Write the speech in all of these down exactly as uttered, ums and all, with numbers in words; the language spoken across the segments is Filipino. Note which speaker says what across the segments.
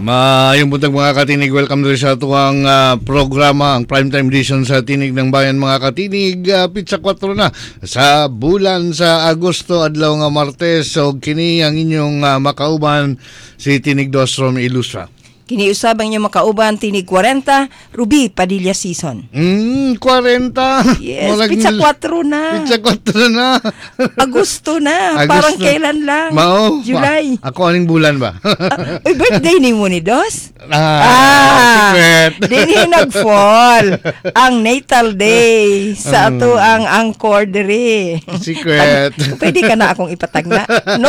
Speaker 1: Maayong buntag mga katinig, welcome rin sa tuwang uh, programa, ang primetime edition sa Tinig ng Bayan mga katinig. Uh, Pizza four na sa bulan sa Agosto, adlaw nga Martes. So kini ang inyong uh, makauban si Tinig Dos from Ilustra.
Speaker 2: Kiniusabang niyo makauban, Tinig forty, Ruby Padilla Season.
Speaker 1: Mm, forty.
Speaker 2: Yes, Malag Pizza four na.
Speaker 1: Pizza four na.
Speaker 2: Agosto na. Agosto. Parang kailan lang.
Speaker 1: Mao.
Speaker 2: July.
Speaker 1: Ma- ako aning bulan ba?
Speaker 2: uh, Uy, birthday ni mo ni Dos?
Speaker 1: Ah,
Speaker 2: ah
Speaker 1: secret.
Speaker 2: Dini nag-fall ang natal day sa um, ato ang angkor diri.
Speaker 1: Secret.
Speaker 2: Pwede ka na akong ipatagna. No?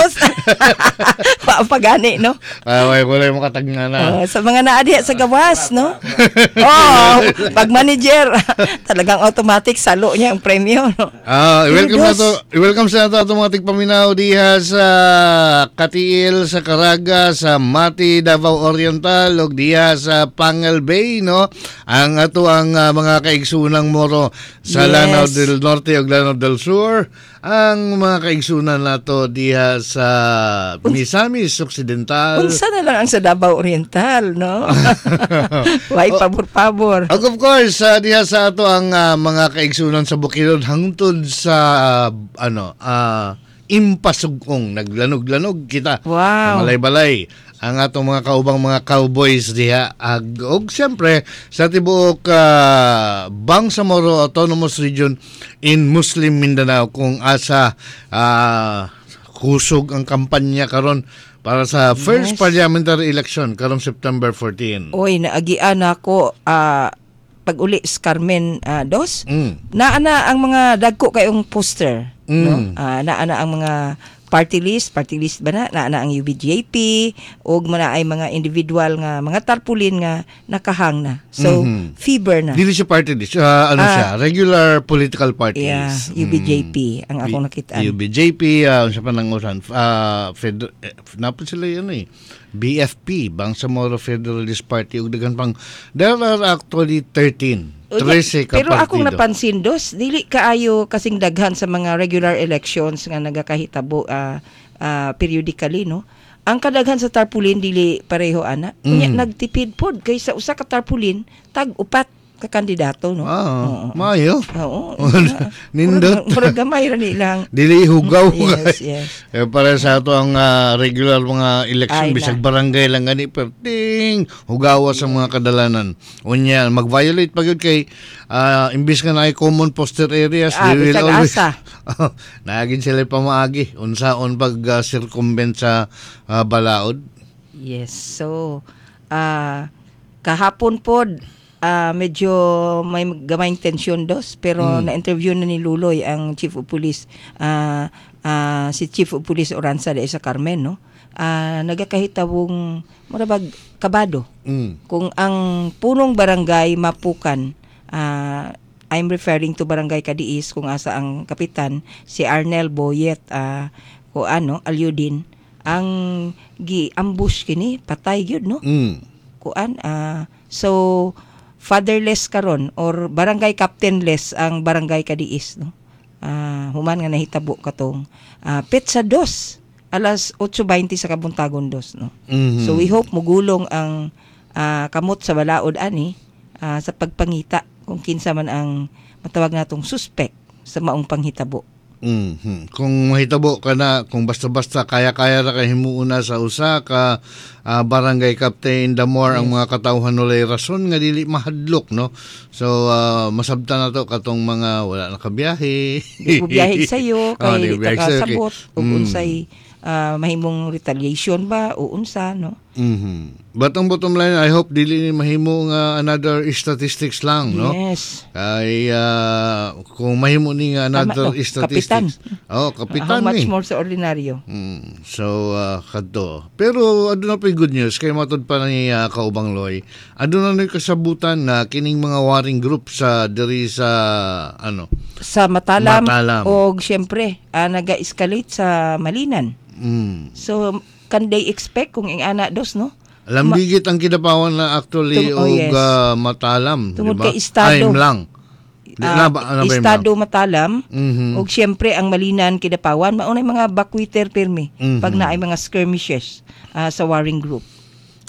Speaker 2: Pagani, no?
Speaker 1: Ah, wala wala mo katagna na.
Speaker 2: Uh, sa mga naadi sa gawas, no? Oh, pag manager, talagang automatic salo niya ang premyo, no?
Speaker 1: Ah, welcome na to. Welcome sa ato automatic paminaw diha sa Katiil, sa Caraga, sa Mati, Davao Oriental, ug diha sa Pangal Bay, no? Ang ato ang uh, mga kaigsunang moro sa yes. Lanao del Norte ug Lanao del Sur. Ang mga kaigsunan nato diha sa Misamis Occidental.
Speaker 2: Unsa na lang ang sa Davao Oriental, no? Why pabor-pabor.
Speaker 1: Oh, of course, uh, diha sa ato ang uh, mga kaigsunan sa Bukidnon hangtod sa uh, ano, uh, impasugong naglanog-lanog kita.
Speaker 2: Wow.
Speaker 1: Malay-balay ang atong mga kaubang mga cowboys diha ag og siyempre sa tibuok uh, Bangsamoro Autonomous Region in Muslim Mindanao kung asa uh, kusog ang kampanya karon para sa first yes. parliamentary election karong September fourteenth.
Speaker 2: Oy, naagian ako uh, pag uli sa Carmen uh, Dos.
Speaker 1: Mm.
Speaker 2: Naana ang mga dagko kayong poster,
Speaker 1: mm.
Speaker 2: no? Uh, naana ang mga party list, party list ba na, na, na ang U B J P, o mana ay mga individual nga, mga tarpaulin nga nakahang na. So, mm-hmm. fever na.
Speaker 1: Dili siya party list, uh, ano uh, siya, regular political parties.
Speaker 2: Yeah, U B J P, mm. ang akong nakitaan.
Speaker 1: U B J P, uh, siya pa nangusan, uh, Fed, eh, napon sila yun eh, B F P, Bangsamoro Federalist Party, ug dagan pang, there are actually thirteen.
Speaker 2: Pero akong napansin, Dos, dili kaayo kasing daghan sa mga regular elections nga nagakahitabo uh, uh, periodically, no? Ang kadaghan sa tarpaulin dili pareho ana. Unya mm. nagtipid pod kaysa usa ka tarpaulin tag upat ka kandidato, no?
Speaker 1: Ah, oo. Maayo.
Speaker 2: Oo.
Speaker 1: Nindot.
Speaker 2: Murag gamay ra ni lang.
Speaker 1: Dili hugaw.
Speaker 2: Yes, yes.
Speaker 1: Eh, para sa ato ang uh, regular mga election,
Speaker 2: Ay,
Speaker 1: bisag barangay lang gani, pero ting, hugawa sa mga kadalanan. Unya, mag-violate pa yun kay, uh, imbis nga na ay common poster areas,
Speaker 2: ah,
Speaker 1: they will always,
Speaker 2: oh,
Speaker 1: naagin sila pamaagi, unsaon pag uh, circumvent sa uh, balaod.
Speaker 2: Yes, so, uh, kahapon pod, Uh, medyo may gamayng tensyon, Dos, pero mm. na-interview na ni Luloy ang Chief of Police, uh, uh, si Chief of Police Oranza de sa Carmen, no? Uh, nagakahitawong marabag kabado.
Speaker 1: Mm.
Speaker 2: Kung ang punong barangay mapukan, uh, I'm referring to Barangay Kadiis, kung asa ang kapitan, si Arnel Boyet, uh, o ano, Alyudin, ang gi-ambush kini, patay yun, no?
Speaker 1: Mm.
Speaker 2: Kuan, uh, so, fatherless karon or barangay captainless ang Barangay Kadiis, no. Ah, uh, human nga nahitabo katong uh, Petsa dos alas eight twenty sa kabuntagon dos, no.
Speaker 1: Mm-hmm.
Speaker 2: So we hope mugulong ang uh, kamot sa balaod ani uh, sa pagpangita kung kinsa man ang matawag natong suspect sa maong panghitabo.
Speaker 1: Mm-hmm. Kung mahitabo ka na, kung basta-basta kaya-kaya ra ka himuuna sa usa ka uh, barangay captain, the more yes. ang mga katawhan nulay rason nga dili mahadlok, no? So uh, masabtan na to katong mga wala na kabiyahe.
Speaker 2: Di biyahe sayo kay
Speaker 1: oh,
Speaker 2: takasabot
Speaker 1: okay.
Speaker 2: ug
Speaker 1: mm.
Speaker 2: unsay uh, mahimong retaliation ba o unsa, no?
Speaker 1: Mhm. But ang bottom line, I hope dili ni mahimo nga another statistics lang, no?
Speaker 2: Yes.
Speaker 1: Ay uh, kung mahimo ni nga another
Speaker 2: Tama, no?
Speaker 1: statistics.
Speaker 2: Kapitan.
Speaker 1: Oh, kapitan.
Speaker 2: How much
Speaker 1: ni.
Speaker 2: more sa ordinaryo?
Speaker 1: Mm. So uh, kadto. Pero aduna pa good news kay matud pa ni uh, kaubang Loy. Aduna na kasabutan na kining mga warring group sa diri sa ano?
Speaker 2: Sa Matalam,
Speaker 1: Matalam.
Speaker 2: o syempre uh, naga-escalate sa Malinan.
Speaker 1: Mm.
Speaker 2: So can they expect kung ang ana dos, no?
Speaker 1: Lambigit ang kidapawan na actually
Speaker 2: Tum- oh,
Speaker 1: og
Speaker 2: yes.
Speaker 1: uh, Matalam,
Speaker 2: tungod
Speaker 1: diba?
Speaker 2: kay estado.
Speaker 1: Time lang.
Speaker 2: Uh,
Speaker 1: na ba, na ba
Speaker 2: estado Matalam,
Speaker 1: mm-hmm.
Speaker 2: og syempre ang Malinan kidapawan maunay mga bakwiter pirmi
Speaker 1: mm-hmm.
Speaker 2: pag naay mga skirmishes uh, sa warring group.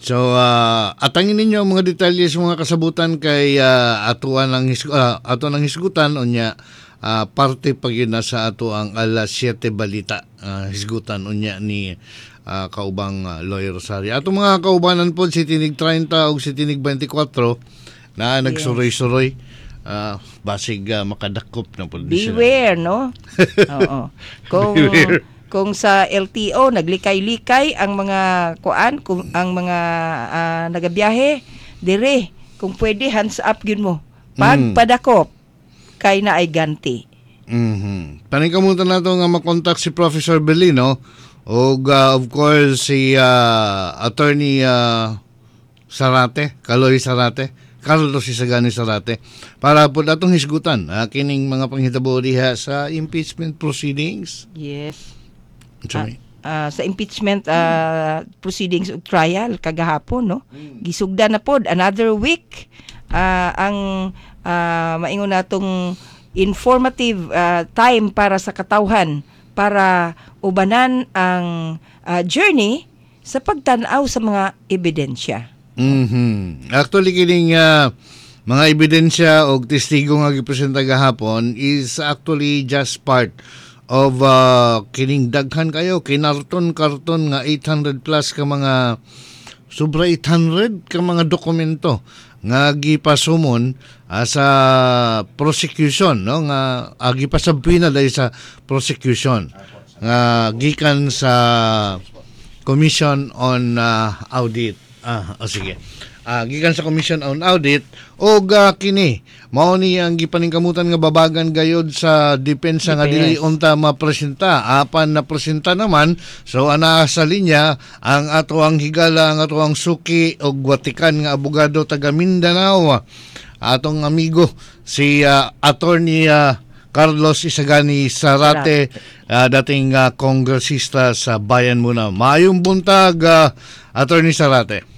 Speaker 1: So uh, atangin ninyo ang mga detalye sa mga kasabutan kay uh, atuan ng his, uh, ato ng hisgutan unya uh, parte pag yun na sa ato ang alas siyete balita uh, hisgutan unya ni uh, kaubang uh, Loy Rosario. Ato mga kaubanan po si Tinig thirty o si Tinig twenty-four na nagsuroy-suroy uh, basig uh, makadakop na po.
Speaker 2: Beware, no? Oo. Kung Beware. Kung sa L T O naglikay-likay ang mga kuan, kung ang mga uh, nagabiyahe, dire, kung pwede hands up gyud mo. Pag mm. padakop kay na ay ganti.
Speaker 1: Mhm. Paningkamutan nato nga makontak si Professor Belino o uh, of course si uh, attorney uh, Sarate, Kaloy Sarate. Carlos Isagani Sarate para po datong hisgutan uh, kining mga panghitabo diha sa impeachment proceedings.
Speaker 2: Yes. Uh, uh, sa impeachment uh, proceedings ug trial kagahapon, no, gisugda na pod another week uh, ang uh, maingon natong informative uh, time para sa katawhan para ubanan ang uh, journey sa pagtan-aw sa mga ebidensya.
Speaker 1: Mhm. Actually kining uh, mga ebidensya o testigo nga gipresenta gahapon is actually just part of uh, kining daghan kayo kinarton-karton nga eight hundred plus ka mga sobra eight hundred ka mga dokumento nga gipasumon uh, sa prosecution, no, nga uh, gipasabpina dahil sa prosecution nga gikan sa Commission on uh, Audit. Ah, oh, sige. Uh, gikan sa Commission on Audit o uh, kini mao ni ang gipaningkamutan nga babagan gayod sa depensa nga dili unta mapresenta apan na presenta naman so ana sa linya ang ato ang higala ang ato ang suki og watikan nga abogado taga Mindanao atong amigo si uh, attorney uh, Carlos Isagani Sarate, uh, dating uh, kongresista sa Bayan Muna. Maayong buntag, uh, attorney Sarate.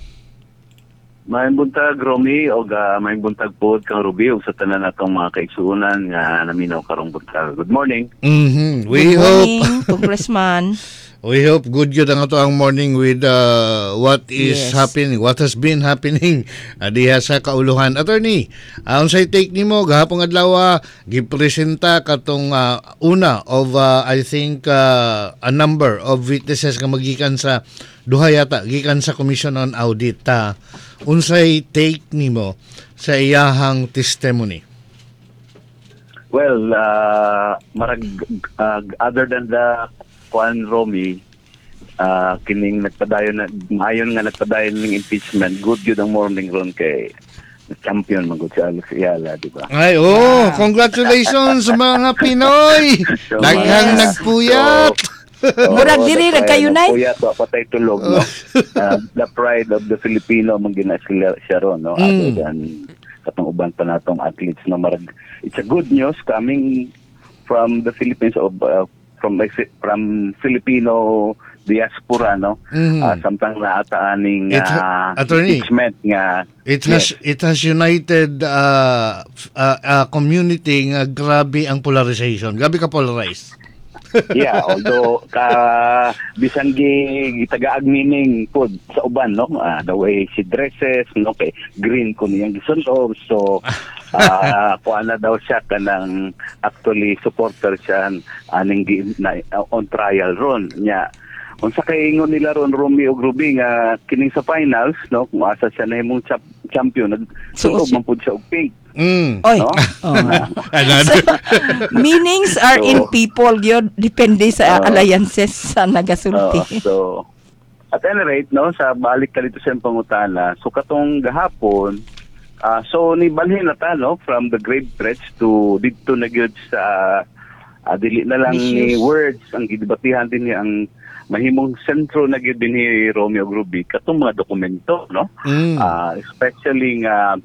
Speaker 3: May buntag, Romy, o uh, may buntag po kang Ruby o sa tanan natong mga kaigsuunan nga naminaw karong buntag. Good morning.
Speaker 1: Mm-hmm. We
Speaker 2: Good
Speaker 1: hope,
Speaker 2: morning, Congressman.
Speaker 1: We hope good yun ang ito ang morning with uh, what is yes. happening, what has been happening uh, diha sa kauluhan. Attorney, uh, unsay take nimo gahapon adlaw gipresenta katong uh, una of uh, I think uh, a number of witnesses nga magikan sa duha yata gikan sa Commission on Audit. Uh, unsay take nimo sa iyahang testimony?
Speaker 3: Well, uh, marag uh, other than the Juan Romy, uh, kining nagpadayon na mayon nga nagpadayon ng impeachment, good yun ang morning ron kay champion magud si Alex Ayala, di ba?
Speaker 1: Ay, oh, congratulations mga Pinoy!
Speaker 3: So,
Speaker 1: Daghang
Speaker 3: uh,
Speaker 1: nagpuyat!
Speaker 3: So,
Speaker 2: Murag diri nagkayunay.
Speaker 3: Nagpuyat wa patay tulog, no? Uh, the pride of the Filipino man gina sila siya ron, no? Mm. Other than katong uban pa natong athletes na marag, it's a good news coming from the Philippines of uh, from from Filipino diaspora, no, mm-hmm. uh, samtang naataaning uh, impeachment nga
Speaker 1: it has yes. it has united uh, uh, uh, community nga grabe ang polarization, grabe ka polarized.
Speaker 3: Yeah, although ka bisan gi gitagaag meaning pod sa uban, no, uh, the way she dresses, no, kay green ko niyang gisundo, so uh, kuan na daw siya kanang actually supporter siya aning na, uh, on trial ron nya unsa kay ingon nila ron Romy ug Ruby nga kining sa finals, no, kung asa siya na himong cha- champion nagsulog man pud siya og pink.
Speaker 1: Mm.
Speaker 2: Oy.
Speaker 3: No?
Speaker 2: Oh. So, meanings are so, in people yun depende sa uh, alliances sa nagasulti.
Speaker 3: Uh, so at any rate, no, sa balik ka dito sa pangutana, so katong gahapon Uh, so ni balhin na ta, no, from the grave threats to dito na gyud sa uh, dili na lang ni words ang gidebatihan din ni ang mahimong sentro na gyud din ni Romeo Gruby katong mga dokumento, no, mm. uh, especially nga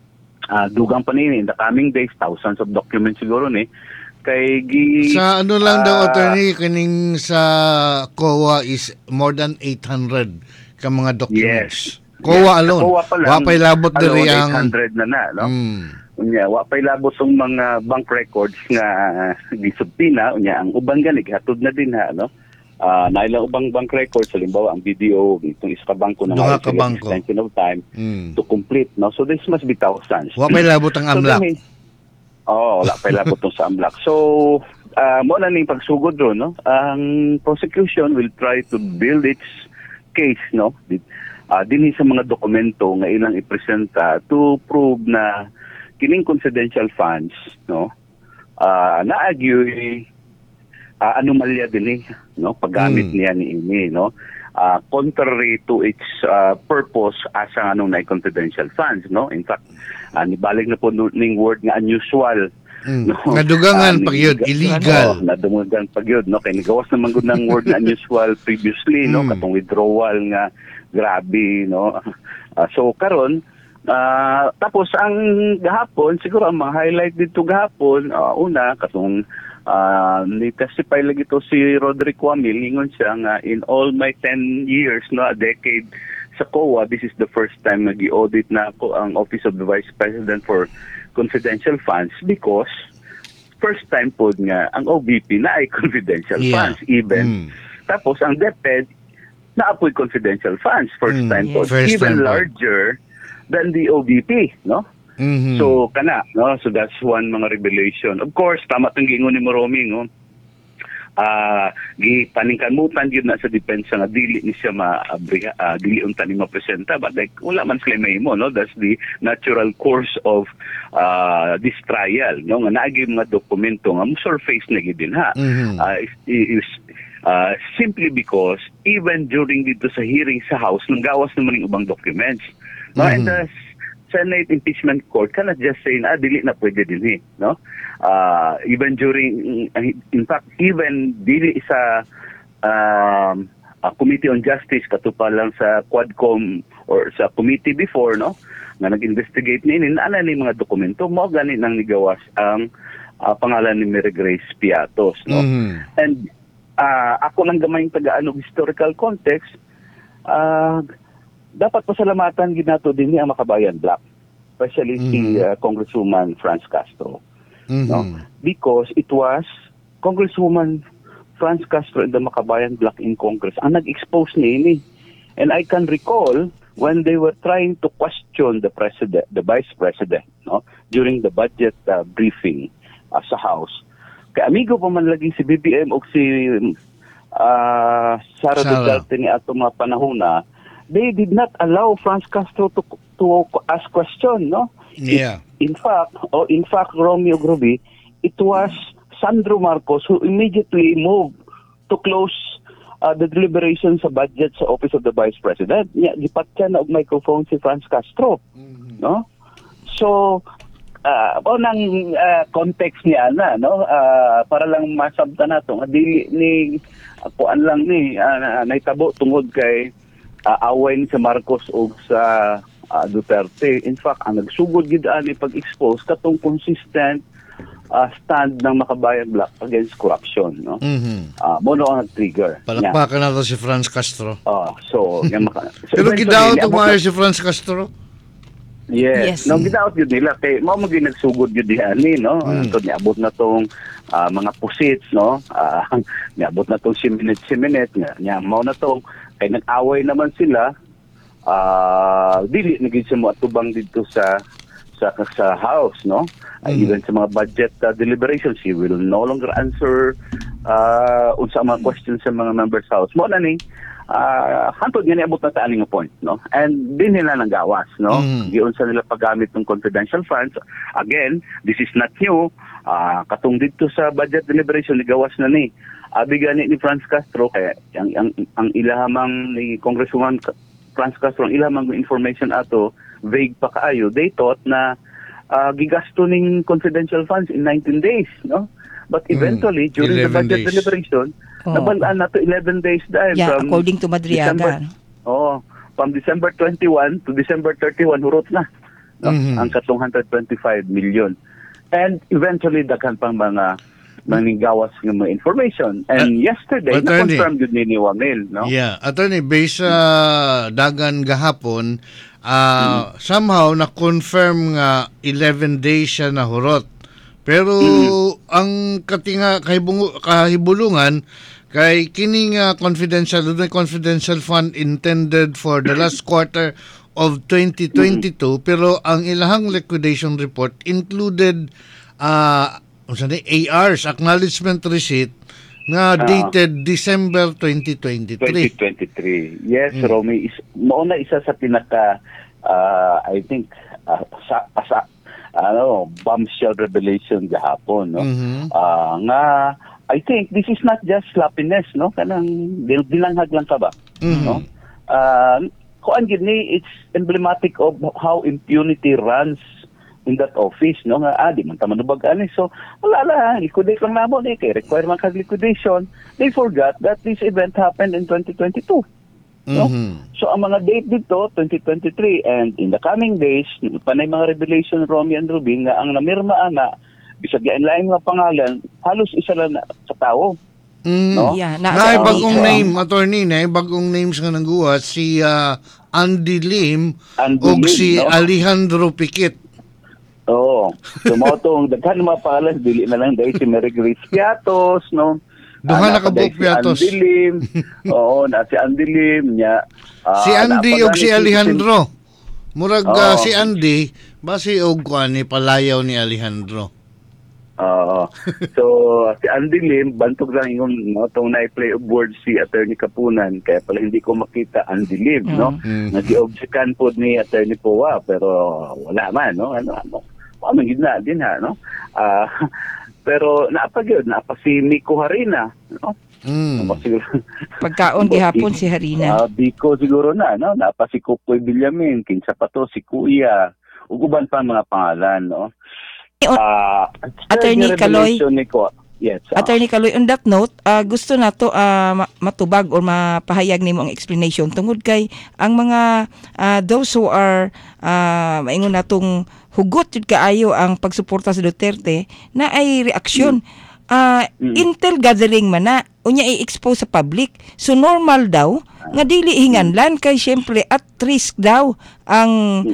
Speaker 3: uh, dugang pa ni in the coming days thousands of documents siguro ni kay gi
Speaker 1: sa ano lang uh, daw attorney kining sa C O A is more than eight hundred ka mga documents.
Speaker 3: Yes.
Speaker 1: C O A alone. Wa pay labot diri ang
Speaker 3: eight hundred na na, no.
Speaker 1: Mm.
Speaker 3: Unya wa pay labot ang mga bank records nga gisubpina unya ang uban gani hatod na din ha, no. uh, na ilang ubang bank records, halimbawa ang B D O, itong isa ka bangko na
Speaker 1: Duha
Speaker 3: nga
Speaker 1: ka bangko.
Speaker 3: extension of time
Speaker 1: Mm.
Speaker 3: to complete. No? So this must be thousands.
Speaker 1: Wa may labot ang
Speaker 3: So,
Speaker 1: amlak.
Speaker 3: dahil- Oo, wala pa labot tong sa amlak. So, uh, mo na ning pagsugod ron, no? Ang prosecution will try to build its case, no? Uh, dinhi sa mga dokumento nga ilang ipresenta to prove na kining confidential funds, no? Uh, naagyoy uh, anomalya dinhi, no? Paggamit
Speaker 1: Mm.
Speaker 3: niya ni ini, no? Uh, contrary to its uh, purpose as ang anong na confidential funds, no? In fact, uh, nibalik na po nu- ning word nga unusual.
Speaker 1: Mm.
Speaker 3: No?
Speaker 1: Nadugangan
Speaker 3: Ah,
Speaker 1: pag yun,
Speaker 3: niga-
Speaker 1: illegal.
Speaker 3: Oo, nadugangan pag yun, no? Kaya nigawas naman gud ng word na unusual previously, no?
Speaker 1: Mm.
Speaker 3: Katong withdrawal nga grabe, no? Ah, so karon ah, tapos ang gahapon siguro ang mga highlight dito gahapon, ah, una katong uh, ni-testify lagi to si Roderick Wamil, ingon siya nga in all my ten years, no, a decade sa C O A, this is the first time nag-audit na ako ang Office of the Vice President for Confidential Funds because first time po nga ang O V P na ay confidential
Speaker 1: Yeah.
Speaker 3: funds even.
Speaker 1: Mm.
Speaker 3: Tapos ang DepEd na apoy confidential funds first
Speaker 1: Mm,
Speaker 3: time po.
Speaker 1: first
Speaker 3: Even
Speaker 1: time po.
Speaker 3: larger than the O V P, no?
Speaker 1: Mhm.
Speaker 3: So kana, no? So that's one mga revelation. Of course, tama tong giingon ni Moroming, no? Ah, gi paningkamutan gyud na sa depensa nga dili ni siya ma uh, dili unta ni mapresenta, but like wala man sila mahimo, no? That's the natural course of uh, this trial, no? Nga naagi mga dokumento nga mo surface na gyud din ha.
Speaker 1: Mhm.
Speaker 3: Uh, is, is uh, simply because even during dito sa hearing sa House nanggawas naman ng ubang documents, no?
Speaker 1: Mhm.
Speaker 3: And the Senate Impeachment Court cannot just say na ah, dili na pwede din eh, no? Uh, even during, in fact, even dili sa um, uh, Committee on Justice, katupa lang sa Quadcom or sa committee before, no? Nga nag-investigate ninin, ana ni mga dokumento, mo gani nang nigawas ang uh, pangalan ni Mary Grace Piatos, no?
Speaker 1: Mhm.
Speaker 3: And uh, ako lang gamayng taga-ano historical context, uh, dapat pasalamatan ginato din ni ang Makabayan Black, especially si
Speaker 1: Mhm.
Speaker 3: uh, Congresswoman Franz Castro, no?
Speaker 1: Mhm.
Speaker 3: Because it was Congresswoman Franz Castro and the Makabayan Black in Congress ang nag-expose ni and I can recall when they were trying to question the president, the vice president, no, during the budget uh, briefing uh, sa House. Kay amigo pa man lagi si B B M o si uh, Sara
Speaker 1: Sara.
Speaker 3: Duterte ni ato mga panahona, they did not allow Franz Castro to to ask question, no?
Speaker 1: Yeah.
Speaker 3: In fact, or in fact, Romeo Groby, it was Sandro Marcos who immediately moved to close uh, the deliberations sa budget sa Office of the Vice President. Nya gipat siya na og microphone si Franz Castro, no? So, uh, o nang uh, context niya na, no? Uh, para lang masabta nato nga dili ni kuan lang ni uh, naitabo tungod kay uh, away ni sa Marcos o sa uh, Duterte. In fact, ang nagsugod gid ani pag-expose katong consistent uh, stand ng Makabayan Black against corruption, no?
Speaker 1: Mhm.
Speaker 3: Uh, mo no ang nag-trigger. Nya.
Speaker 1: Palakpakan nato si Franz Castro.
Speaker 3: Oh, so, yung maka, so
Speaker 1: Pero
Speaker 3: eventually,
Speaker 1: gidaw to
Speaker 3: niabot
Speaker 1: maayo
Speaker 3: na-
Speaker 1: si Franz Castro.
Speaker 3: Yes.
Speaker 2: Yes.
Speaker 3: No, gidaot yun nila. Kay, mo maging nagsugod yun dihan ni, no?
Speaker 1: Mm.
Speaker 3: So, niabot na tong ah, mga pusits, no? Ah, niabot na tong siminit-siminit. Nga, nga, mo na tong, kay nag-away naman sila, ah, dili, naging siya mo atubang dito sa sa sa house, no? Ah,
Speaker 1: Mm.
Speaker 3: even sa mga budget ah, deliberations, he will no longer answer uh, unsa mga questions sa mga members house. Mo na ni, uh, hantod nga niabot na sa aning point, no? And din nila nang gawas, no?
Speaker 1: Mm.
Speaker 3: Giun sa nila paggamit ng confidential funds. Again, this is not new. Ah, katong dito sa budget deliberation ni gawas na ni. Abi gani ni Franz Castro kaya ang ang, ang ilahamang ni Congresswoman Franz Castro ang ilahamang information ato vague pa kaayo. They thought na ah, gigasto ning confidential funds in nineteen days, no? But eventually,
Speaker 1: Mm,
Speaker 3: during the
Speaker 1: eleven
Speaker 3: budget
Speaker 1: days.
Speaker 3: deliberation,
Speaker 2: Oh.
Speaker 3: nabalaan na to eleven days dahil
Speaker 2: Yeah,
Speaker 3: from
Speaker 2: according to Madriaga.
Speaker 3: December, oh, from December twenty-one to December thirty-one, hurot na. No?
Speaker 1: Mhm.
Speaker 3: Ang katong one hundred twenty-five million. And eventually, daghan pang mga maninggawas ng mga information. And
Speaker 1: Uh,
Speaker 3: yesterday,
Speaker 1: Attorney.
Speaker 3: na-confirm yun ni Wamil, no?
Speaker 1: Yeah, attorney, based sa dagan gahapon, ah, somehow na-confirm nga eleven days siya na hurot. Pero ang katinga kahibungo, kahibulungan kay kining uh, confidential dunay confidential fund intended for the last quarter of twenty twenty-two mm-hmm. pero ang ilahang liquidation report included uh, A Rs, acknowledgement receipt nga dated uh, December twenty twenty-three.
Speaker 3: twenty twenty-three. Yes, mm. Romy, is mauna isa sa pinaka uh, I think uh, sa, sa ano bombshell revelation gahapon, no. Mm-hmm. Uh, nga I think this is not just sloppiness, no? Kanang dilanghag lang ka ba? Mm-hmm. No? Uh, kuan gid ni, it's emblematic of how impunity runs in that office, no? Nga, ah, di man tama nubag ani. So, wala lang, liquidate lang namo ni, kay require man kag liquidation. They forgot that this event happened in twenty twenty-two. No? Mm-hmm. So, ang mga date dito, twenty twenty-three, and in the coming days, panay mga revelation, Romy and Ruby, nga ang namirma ana, bisag yan lain mga pangalan, halos isa lang na sa tao.
Speaker 1: Mm.
Speaker 2: No? Yeah, na,
Speaker 1: na bagong uh, name, attorney, na bagong names nga nangguhat, si uh, Andy Lim o si no? Alejandro Piquet.
Speaker 3: Oo. So, mga itong daghan mga pangalan, dili na lang dahil si Mary Grace Piatos, no?
Speaker 1: Duha na kabuk Piatos.
Speaker 3: Si Andy Lim. Oo, na si Andy Lim. Niya, uh,
Speaker 1: si Andy o si Alejandro. Murag uh, si Andy, basi og kuan ni palayaw ni Alejandro.
Speaker 3: Uh, so, si Andy Lim, bantog lang yung no, itong na-play of words si Attorney Kapunan, kaya pala hindi ko makita Andy Lim, mm. no? Mm. Nag-i-obsekan po ni Attorney Powa, pero wala man, no? Ano, ano, ano, yun na din ha, no? Uh, pero naapag yun, naapa si Miko Harina, no?
Speaker 1: Mm.
Speaker 2: Pagkaon gihapon si Harina.
Speaker 3: Uh, Biko siguro na, no? Naapa si Kukoy Villamin, kinsa pa to, si Kuya, uguban pa mga pangalan, no?
Speaker 2: Uh, Attorney Kaloy,
Speaker 3: yes, uh,
Speaker 2: Attorney Kaloy, on that note, uh, gusto na to uh, matubag or mapahayag nimo ang explanation tungod kay ang mga uh, those who are uh, maingon natong hugot jud kaayo ang pagsuporta sa Duterte na ay reaksyon. Mm. Uh, mm. Intel gathering man na unya i-expose sa public. So normal daw nga dili hinganlan kay syempre at risk daw ang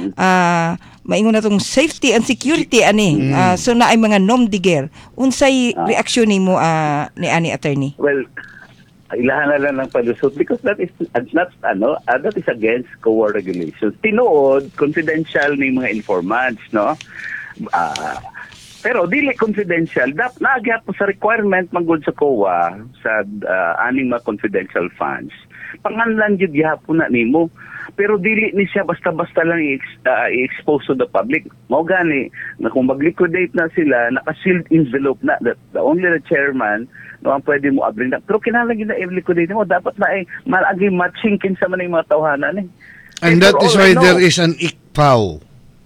Speaker 2: uh, maingon natong safety and security ani. Mm. Uh, so na ay mga nom de guerre. Unsay uh, reaksyon nimo uh, ni ani attorney?
Speaker 3: Well, ilahan na lang ng palusot because that is not ano, uh, that is against C O A regulations. Tinuod confidential ni mga informants, no? Ah uh, Pero dili confidential, dap naagyat po sa requirement manggod sa C O A sa uh, aning mga confidential funds. Panganlan jud gihapon na nimo. Pero dili ni siya basta-basta lang i-ex- uh, i-expose to the public. Mao gani na kung mag-liquidate na sila, naka-sealed envelope na, that the only the chairman no ang pwede mo abrin na. Pero kinahanglan gyud na i-liquidate mo, dapat na ay malagi matching kinsa man ang mga tawhanan eh.
Speaker 1: And that is why there is an I C P A O.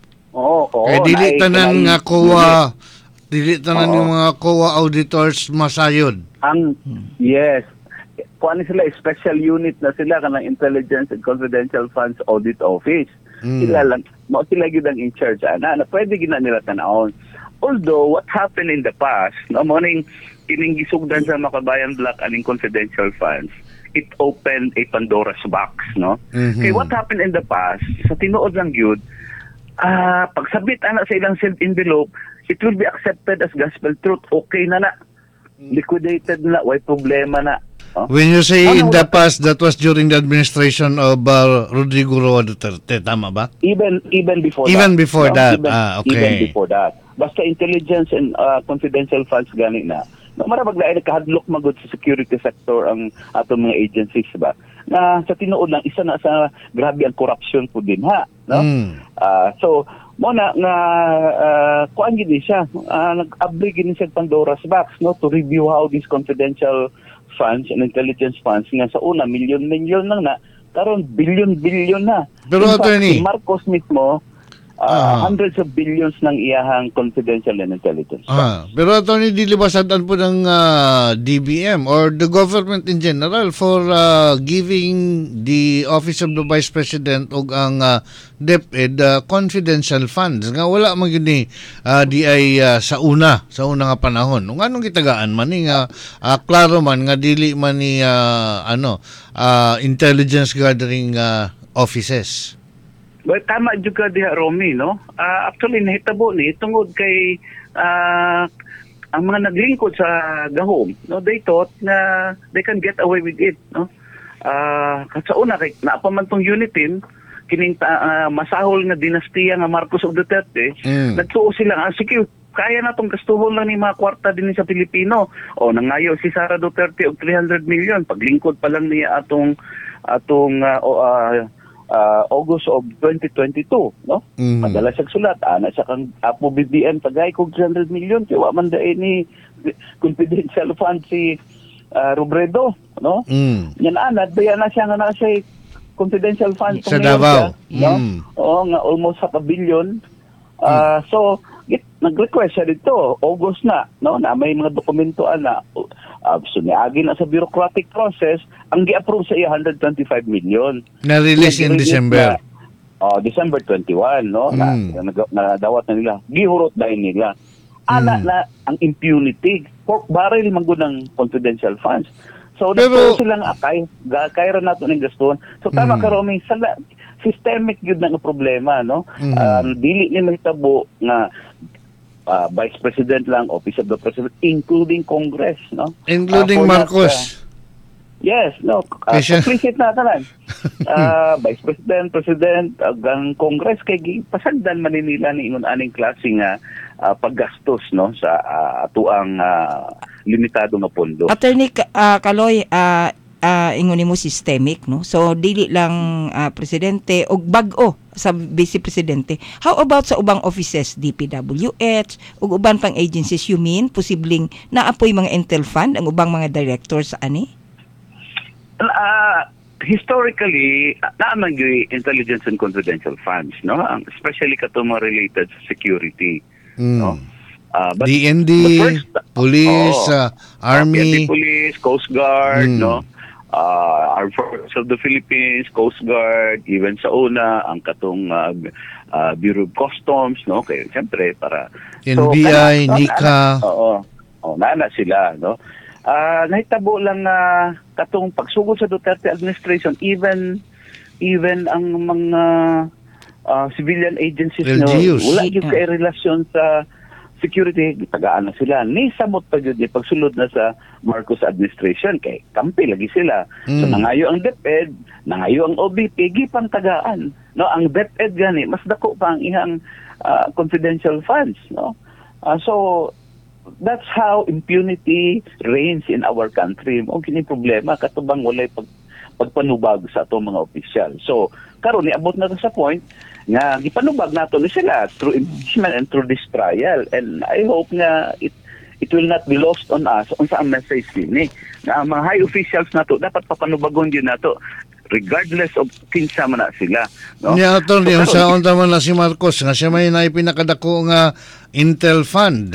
Speaker 3: Oo, oo.
Speaker 1: Kaya dili tanan nga C O A, dili tanan yung mga C O A auditors masayod.
Speaker 3: Ang, yes. Kung ano sila, special unit na sila, kanang Intelligence and Confidential Funds Audit Office. Mm. Sila lang, mo sila yun ang in charge, ana, na pwede gina nila tanawon. Although, what happened in the past, no, morning, kining gisugdan sa Makabayan Black aning confidential funds, it opened a Pandora's box, no? Mm-hmm. Okay, what happened in the past, sa tinuod lang yun, Ah, uh, pagsabit ana sa ilang sealed envelope, it will be accepted as gospel truth. Okay na na. Liquidated na, way problema na. Huh?
Speaker 1: When you say ano, in the past, that was during the administration of uh, Rodrigo Roa Duterte, tama ba?
Speaker 3: Even even before
Speaker 1: even
Speaker 3: that.
Speaker 1: before
Speaker 3: no?
Speaker 1: that.
Speaker 3: Even,
Speaker 1: ah, okay.
Speaker 3: Even before that. Basta intelligence and uh, confidential funds gani na. No, marabag na ay kahadlok magod sa security sector ang atong mga agencies ba. Na sa tinuod lang isa na sa grabe ang corruption po din ha, no? Mm. Uh, so mo na nga uh, kuan gid siya, uh, nag-abri gid siya Pandora's box, no, to review how these confidential funds and intelligence funds nga sa una milyon-milyon lang na karon bilyon-bilyon na.
Speaker 1: Pero
Speaker 3: in fact,
Speaker 1: attorney,
Speaker 3: si Marcos mismo Uh, uh, hundreds of billions ng iyahang confidential and intelligence.
Speaker 1: Uh, pero attorney, dilibasan po ng uh, D B M or the government in general for uh, giving the Office of the Vice President o ang uh, DepEd uh, confidential funds. Nga wala man yun ni uh, di ay uh, sa una, sa una nga panahon. Nung anong kitagaan man ni nga uh, klaro man nga dili man ni uh, ano uh, intelligence gathering uh, offices.
Speaker 3: Well, tama juga diha Romy, no? Uh, actually nahitabo ni tungod kay uh, ang mga naglingkod sa gahom, no, they thought na they can get away with it, no. Ah, uh, sa una kay naapaman tong unit team kining uh, masahol nga dinastiya nga Marcos ug Duterte, mm. nagtuo sila nga sige kaya na tong gastuhon lang ni mga kwarta din sa Pilipino. O nangayo si Sara Duterte og three hundred million paglingkod pa lang niya atong atong uh, uh, uh, August of twenty twenty-two, no? Mm. Padala siya sulat ana sa kang Apo B B M tagay kog three hundred million kay wa man daay ni confidential fund si uh, Robredo, no? Mm. Yan anad baya na siya nga na siya confidential fund
Speaker 1: sa Davao,
Speaker 3: no? Mm. Oo nga almost half a billion. Uh, mm. So It, nag-request siya dito, August na, no? Na may mga dokumentoan na uh, suniagi na sa bureaucratic process, ang gi-approve sa iya one hundred twenty-five million.
Speaker 1: Na-release in December.
Speaker 3: Na, oh, December twenty-one, no? Mm. Na, na, nadawat na nila. Gihurot dahil nila. Ana mm. na ang impunity. Pork barrel manggunang confidential funds. So,
Speaker 1: Pero,
Speaker 3: nagpo silang akay, kaya rin natin ng gastuhan. So, tama mm. ka, Romy, sala, systemic yun na problema, no? Mm. Um, dili ni mahitabo nga uh, Vice President lang, Office of the President, including Congress, no?
Speaker 1: Including uh, Marcos.
Speaker 3: That, uh, yes, no. Uh, complicit na tanan. Uh, Vice President, President, hanggang Congress, kay pasagdan maninila ni ingon aning klase nga uh, paggastos, no? Sa uh, atuang uh, limitado nga pondo.
Speaker 2: Attorney uh, Kaloy, uh, uh, ingon mo systemic, no? So dili lang uh, presidente og bag-o sa vice presidente. How about sa ubang offices, D P W H ug uban pang agencies, you mean posibleng naapoy mga intel fund ang ubang mga directors sa ani?
Speaker 3: Uh, historically, naman yung intelligence and confidential funds, no? Especially katong related sa security, mm. no? Uh, but
Speaker 1: D N D, first, police, oh, uh, army,
Speaker 3: D N D, police, Coast Guard, mm. no? Uh, Armed Forces of the Philippines, Coast Guard, even sa una, ang katong uh, uh, Bureau of Customs, no? Kaya siyempre, para...
Speaker 1: N B I,
Speaker 3: so,
Speaker 1: N I C A.
Speaker 3: Oo, oh, nana sila, no? Uh, nahitabo lang uh, katong pagsugod sa Duterte administration, even even ang mga uh, civilian agencies, no? Wala yung kay relasyon sa security, tagaan na sila. Ni samot pa yun, pagsulod na sa Marcos administration, kay kampi lagi sila. Mm. So nangayo ang DepEd, nangayo ang O B P, gipang tagaan. No, ang DepEd gani, mas dako pa ang ihang uh, confidential funds. No? Uh, so, that's how impunity reigns in our country. O kini problema, katubang walay pag, pagpanubag sa atong mga opisyal. So, karon niabot na sa point nga gipanubag nato ni sila through impeachment and through this trial, and I hope nga it it will not be lost on us unsa ang message ni na ang mga high officials nato dapat papanubagon din nato regardless of kinsa man na sila, no?
Speaker 1: Yeah, ato ni so, sa unta man na si Marcos nga siya may naipinakadako nga Intel Fund.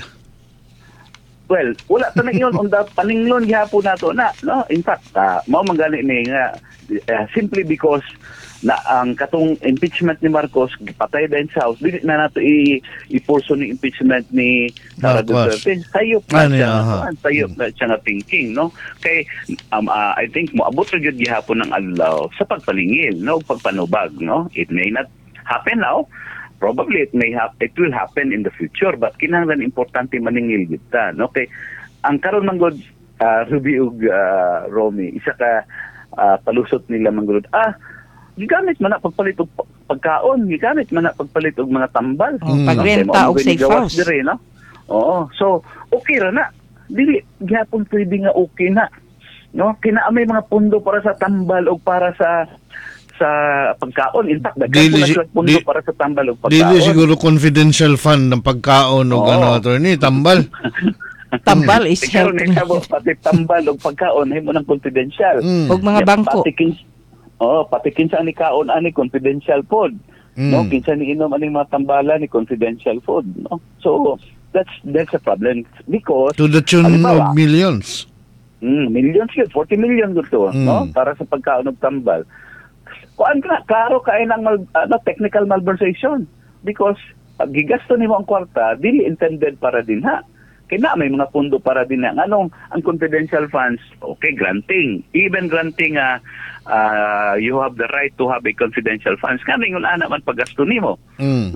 Speaker 3: Well, wala ta na iyon on the paninglon gihapon nato na, no? In fact, uh, mao man gani ni nga uh, simply because na ang katong impeachment ni Marcos gipatay din sa House, dili na nato i i-porso ni impeachment ni Sara Duterte. Sayop na
Speaker 1: ano,
Speaker 3: siya,
Speaker 1: uh-huh.
Speaker 3: sayop na siya nga thinking, no? Kay um, uh, I think moabot ra gyud gihapon ng adlaw sa pagpalingil, no? Pagpanubag, no? It may not happen now. Probably it may have, it will happen in the future, but kinahanglan importante maningil gyud ta, no? Kay ang karon man gud uh, Ruby ug uh, Romy, isa ka uh, palusot nila man gud, ah gigamit man na pagpalit og pagkaon, gigamit man na pagpalit og mga tambal.
Speaker 2: Mm. Pagrenta og safe house.
Speaker 3: Dire, no? Oo. So, okay ra na. Dili gyapon pwede nga okay na. No? Kinaamay mga pundo para sa tambal o para sa sa pagkaon. In fact, daghan po na pundo di, para sa tambal o pagkaon.
Speaker 1: Dili siguro confidential fund ng pagkaon o ano, attorney, tambal.
Speaker 2: Tambal is
Speaker 3: health. Pati tambal o pagkaon, ay mo ng confidential.
Speaker 2: Mm. Og mga bangko.
Speaker 3: Oh, pati kinsa ni kaon ani confidential food. Mm. No, kinsa ni inom ani mga tambala ni confidential food, no? So, that's that's a problem because
Speaker 1: to the tune of millions.
Speaker 3: Mm, millions yun, forty million gusto, mm. no? Para sa pagkaon og tambal. Kuan ka, klaro kay nang mal, ano, technical malversation because pag gigasto nimo ang kwarta, dili intended para din ha. Kaya may mga pundo para din na anong ang confidential funds, okay, granting. Even granting, uh, uh, you have the right to have a confidential funds. Kaya yung ana man paggasto nimo. Mm. No?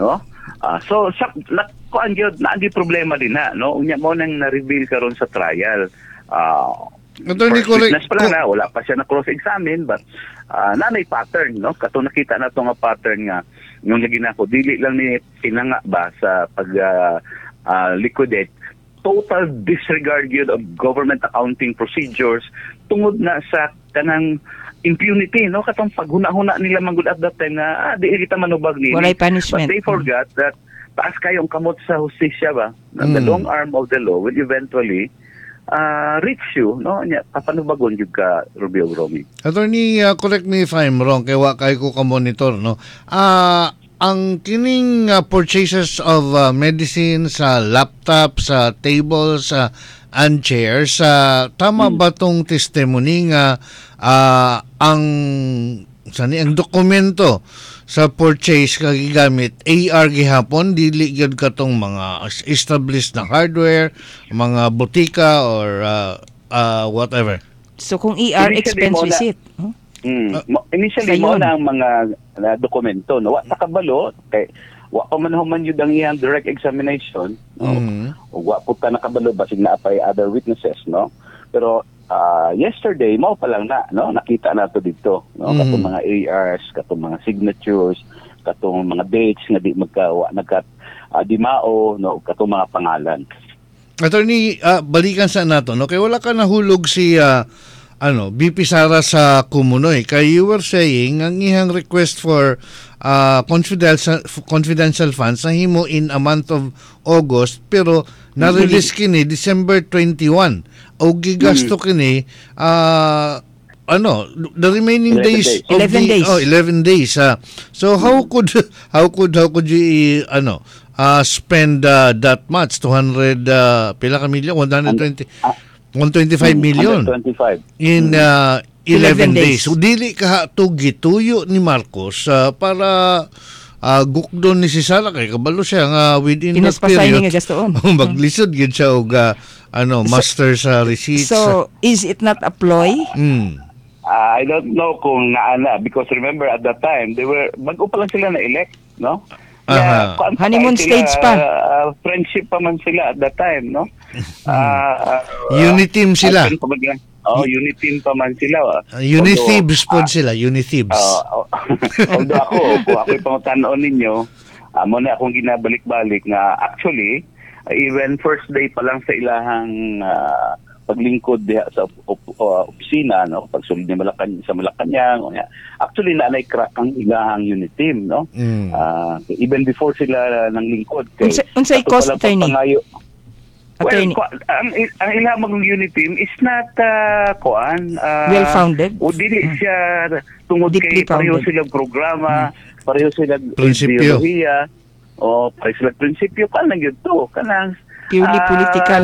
Speaker 3: Ah, so sa nakuan gyud na di problema din na, no? Unya mo nang na-reveal karon sa trial. Ah,
Speaker 1: Attorney,
Speaker 3: first
Speaker 1: correct.
Speaker 3: witness pa lang na, wala pa siya na cross-examine, but uh, nanay pattern, no? Kato nakita na to nga pattern nga yung lagi na ako, dili lang ni pinanga ba sa pag uh, uh, liquidate, total disregard yun of government accounting procedures tungod na sa kanang impunity, no? Katong paghuna-huna nila manggod at that time na ah, di kita manubag nila.
Speaker 2: Walay punishment.
Speaker 3: But they forgot that taas kayong kamot sa hustisya ba? Na
Speaker 1: Mm.
Speaker 3: the long arm of the law will eventually uh, reach you, no? Nya papanubagon jud ka, Rubio Romy.
Speaker 1: Attorney, uh, correct me if I'm wrong, kay wa kay ko ka monitor, no? Ah, ang kining uh, purchases of uh, medicine sa laptop, sa tables, sa and chairs, uh, tama
Speaker 3: Hmm.
Speaker 1: ba tong testimony nga ah, ang sani ang dokumento sa purchase kag gigamit A R gihapon, dili gyud katong mga established na hardware, mga butika or uh, uh, whatever.
Speaker 2: So kung E R
Speaker 3: Initially,
Speaker 2: expense
Speaker 3: mo na-
Speaker 2: receipt. Huh?
Speaker 3: Mm.
Speaker 1: Ah,
Speaker 3: Mo- Initially
Speaker 2: sa
Speaker 3: mo
Speaker 2: yun.
Speaker 3: na ang mga na dokumento, no? Wa sa kabalo kay wa pa man human yun ang iyang direct examination, no?
Speaker 1: Mhm.
Speaker 3: O wa po ka nakabalo basig na apay other witnesses, no? Pero ah, yesterday mo pa lang na, no? Nakita na to dito, no?
Speaker 1: Mhm.
Speaker 3: Katong mga A Rs, katong mga signatures, katong mga dates nga di magka wa nagka ah, dimao, no? Katong mga pangalan.
Speaker 1: Attorney, ah, balikan sa nato, no? Kaya wala ka nahulog si ah, ano, B P Sara sa Kumunoy. Kaya you were saying, ang ihang request for ah, confidential, confidential funds na himo in a month of August, pero na-release kini December twenty-first. O gigasto kini, ah, ano, the remaining
Speaker 3: eleven
Speaker 1: days,
Speaker 3: days.
Speaker 1: of
Speaker 2: eleven
Speaker 1: the,
Speaker 2: days.
Speaker 1: oh, eleven days. ah. So how could how could how could you ano uh, spend uh, that much, two hundred uh, pila ka million, one hundred twenty,
Speaker 3: Ah,
Speaker 1: one hundred twenty-five million
Speaker 3: one hundred twenty-five.
Speaker 1: in uh, eleven
Speaker 2: eleven
Speaker 1: days.
Speaker 2: days.
Speaker 1: So dili ka to gituyo ni Marcos uh, para uh, gukdon ni si Sara kay kabalo siya nga within that
Speaker 2: Pinaspasay
Speaker 1: period
Speaker 2: nga gastoon.
Speaker 1: maglisod gyud siya og uh, ano master sa receipts.
Speaker 2: So is it not a ploy?
Speaker 1: mm.
Speaker 3: I don't know kung naana because remember at that time they were bago pa lang sila na elect, no?
Speaker 1: Aha.
Speaker 3: kuan pa
Speaker 2: Honeymoon
Speaker 3: tayo sila,
Speaker 2: stage pa.
Speaker 3: uh, friendship pa man sila at that time, no? Ah, uh,
Speaker 1: Uniteam sila.
Speaker 3: Oh, uniteam pa man sila.
Speaker 1: Uh, Unithibs pod sila, Unithibs.
Speaker 3: Uh, although ako, kung ako'y pangutanon ninyo, amo na akong ginabalik-balik nga actually, uh, even first day pa lang sa ilahang uh, paglingkod diha sa op- op- uh, opisina, no, pagsulod ni Malacan sa Malacanang, o nga, actually naanay crack ang ilahang unit team, no.
Speaker 1: Mm.
Speaker 3: Ah, even before sila nang lingkod kay
Speaker 2: Unsa- unsay
Speaker 3: ato
Speaker 2: cost,
Speaker 3: palang
Speaker 2: attorney?
Speaker 3: pagpangayo.
Speaker 2: Attorney.
Speaker 3: Well, kwa- ang, ang ilang unit team is not uh, kuan uh,
Speaker 2: Well-founded?
Speaker 3: o dili siya tungod
Speaker 2: Deeply
Speaker 3: kay pareho
Speaker 2: founded.
Speaker 3: silang programa, pareho silang
Speaker 1: Prinsipyo.
Speaker 3: ideolohiya, o pareho silang prinsipyo kan lang yun to kanang
Speaker 2: Purely
Speaker 3: ah,
Speaker 2: political.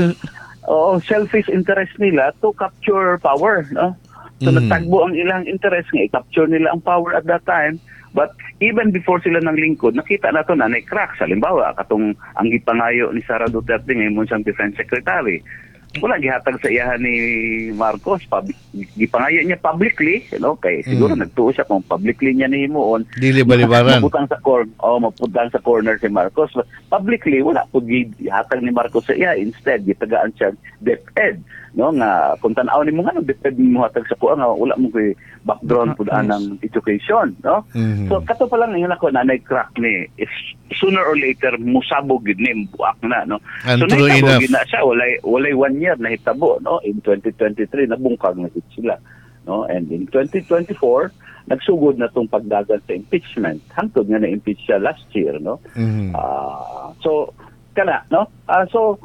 Speaker 3: o selfish interest nila to capture power, no? So
Speaker 1: Mm.
Speaker 3: nagtagbo ang ilang interest nga i-capture nila ang power at that time. But even before sila nang lingkod, nakita na to na na-crack. Halimbawa, katong ang gipangayo ni Sara Duterte ngayon siyang defense secretary. Wala gihatag sa iyahan ni Marcos. Pub- gipangayo niya publicly, you know, kay siguro
Speaker 1: Mm.
Speaker 3: nagtuo siya kung publicly niya ni himuon.
Speaker 1: Dili balibaran.
Speaker 3: Maputang sa corner, oh, maputang sa corner si Marcos. But publicly, wala po gihatag ni Marcos sa iya. Instead, gitagaan siya DepEd. No, nga kung tanaw ni mo nga no, DepEd mo hatag sa kuha nga wala mo kay background pud anang education, no?
Speaker 1: Mhm.
Speaker 3: So kato pa lang ngayon ako na crack ni is sooner or later musabog gid ni buak na, no?
Speaker 1: And
Speaker 3: so
Speaker 1: true
Speaker 3: nahitabo
Speaker 1: enough.
Speaker 3: gid na siya walay walay one year na hitabo, no? In twenty twenty-three nabungkag na gid sila, no? And in twenty twenty-four nagsugod na tong pagdagan sa impeachment. Hangtod nga na-impeach siya last year, no?
Speaker 1: Mhm.
Speaker 3: Ah, so kana, no? Ah, so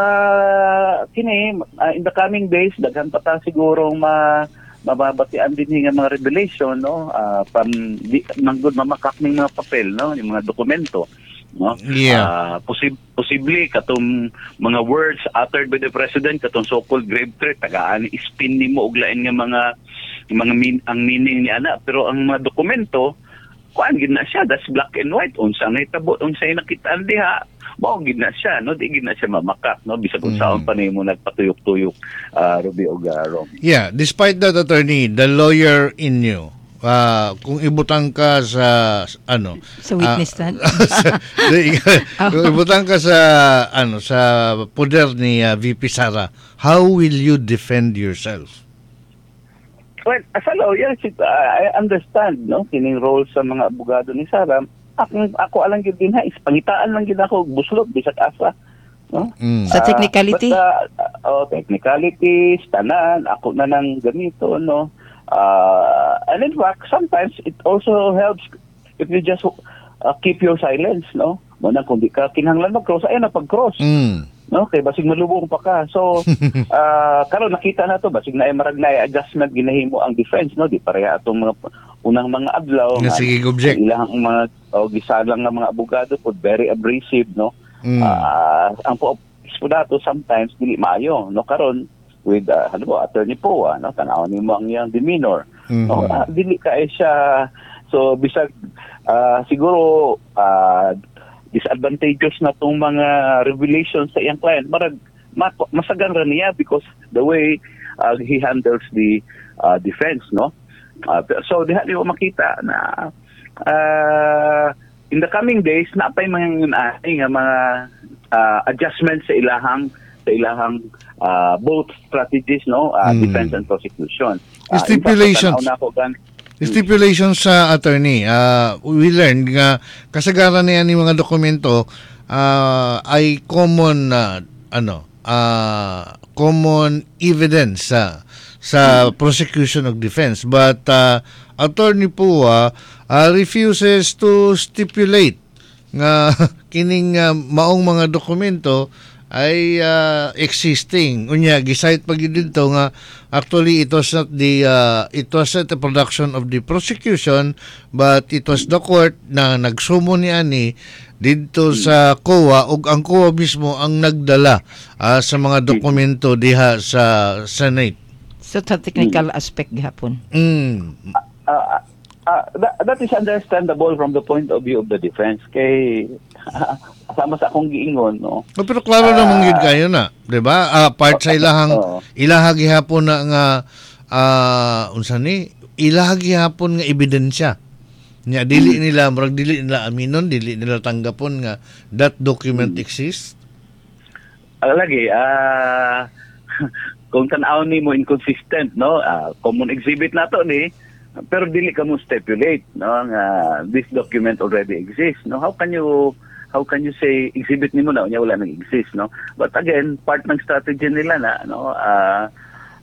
Speaker 3: ah kini ah, in the coming days daghan pa ta siguro ma mababatian din nga mga revelation, no? Ah, from di, manggod mamakak ning mga papel, no? Yung mga dokumento, no?
Speaker 1: Yeah.
Speaker 3: Ah, posib- posible katong mga words uttered by the president katong so-called grave threat tagaan spin nimo og lain nga mga mga min- ang meaning ni ana, pero ang mga dokumento kuan gid na siya, that's black and white, unsa nga hitabo, unsa nakita diha, mao gid na siya, no? Di gid na siya mamakak, no? Bisag kung
Speaker 1: Mm.
Speaker 3: saan pa nimo nagpatuyok-tuyok uh, Ruby og uh, Romy.
Speaker 1: Yeah, despite that, attorney, the lawyer in you, ah, kung ibutang ka sa ano
Speaker 2: Sa witness
Speaker 1: ah,
Speaker 2: stand?
Speaker 1: sa- di- kung ibutang ka sa ano sa poder ni ah, V P Sara, how will you defend yourself?
Speaker 3: Well, as a lawyer, sit- I understand, no, kining role sa mga abogado ni Sara. Ako, ako alang gid din ha, is pangitaan lang gid ako buslot bisag asa, no?
Speaker 1: Mm.
Speaker 2: Sa technicality?
Speaker 3: Uh, but, uh, oh, technicalities, tanan, ako na nang ganito, no? Uh, and in fact, sometimes it also helps if you just uh, keep your silence, no? Muna kung di ka kinahanglan mag-cross, ayun na pag-cross.
Speaker 1: Mm.
Speaker 3: No, kay basig malubong pa ka. So, uh, karon nakita na to, basig na ay marag na adjustment ginahimo ang defense, no? Di pareha atong mga unang mga adlaw
Speaker 1: Nga sige, object.
Speaker 3: ilang mga o gisalang nga mga abogado po very abrasive, no.
Speaker 1: Mm.
Speaker 3: Ah, ang po po dato sometimes dili maayo, no, karon with uh, halimbawa attorney po, no, tanaw nimo ang iyang demeanor.
Speaker 1: Mhm.
Speaker 3: No, ah, dili ka eh siya, so bisag ah, siguro ah, disadvantageous na tong mga revelations sa iyang client, marag ma- masagan ra niya because the way uh, he handles the uh, defense, no. Uh, so diha di mo makita na uh, in the coming days na pay mga nga mga uh, adjustments sa ilahang sa ilahang uh, both strategies, no, uh,
Speaker 1: Mm.
Speaker 3: defense and prosecution. Uh,
Speaker 1: Stipulations.
Speaker 3: in fact, tanaw na ako gan
Speaker 1: Stipulations sa attorney, uh, we learned nga kasagaran na yan yung mga dokumento uh, ay common uh, ano uh, common evidence sa sa prosecution of defense, but uh, attorney po uh, uh, refuses to stipulate nga kining uh, maong mga dokumento ay uh, existing. Unya gisite pag yun dito nga actually it was not the uh, it was not the production of the prosecution, but it was the court na nagsumo ni ani dito sa C O A, ug ang C O A mismo ang nagdala uh, sa mga dokumento diha sa Senate.
Speaker 2: So, sa technical aspect gihapon.
Speaker 1: Mm.
Speaker 3: uh, uh, that, that is understandable from the point of view of the defense. Kay sama sa akong giingon, no.
Speaker 1: Oh, pero klaro uh, namang yun kayo na, 'di ba? Uh, part sa ilahang
Speaker 3: uh,
Speaker 1: ilaha gihapon na nga uh, unsa ni ilaha gihapon nga ebidensya. Nya dili nila murag dili nila aminon, dili nila tanggapon nga that document
Speaker 3: hmm.
Speaker 1: exists.
Speaker 3: Uh, lagi ah uh, kung tan-aw ni mo inconsistent, no, uh, common exhibit nato ni, pero dili ka mo stipulate, no, nga this document already exists, no. How can you how can you say exhibit nimo na unya wala nang exist, no? But again, part ng strategy nila na, no, uh,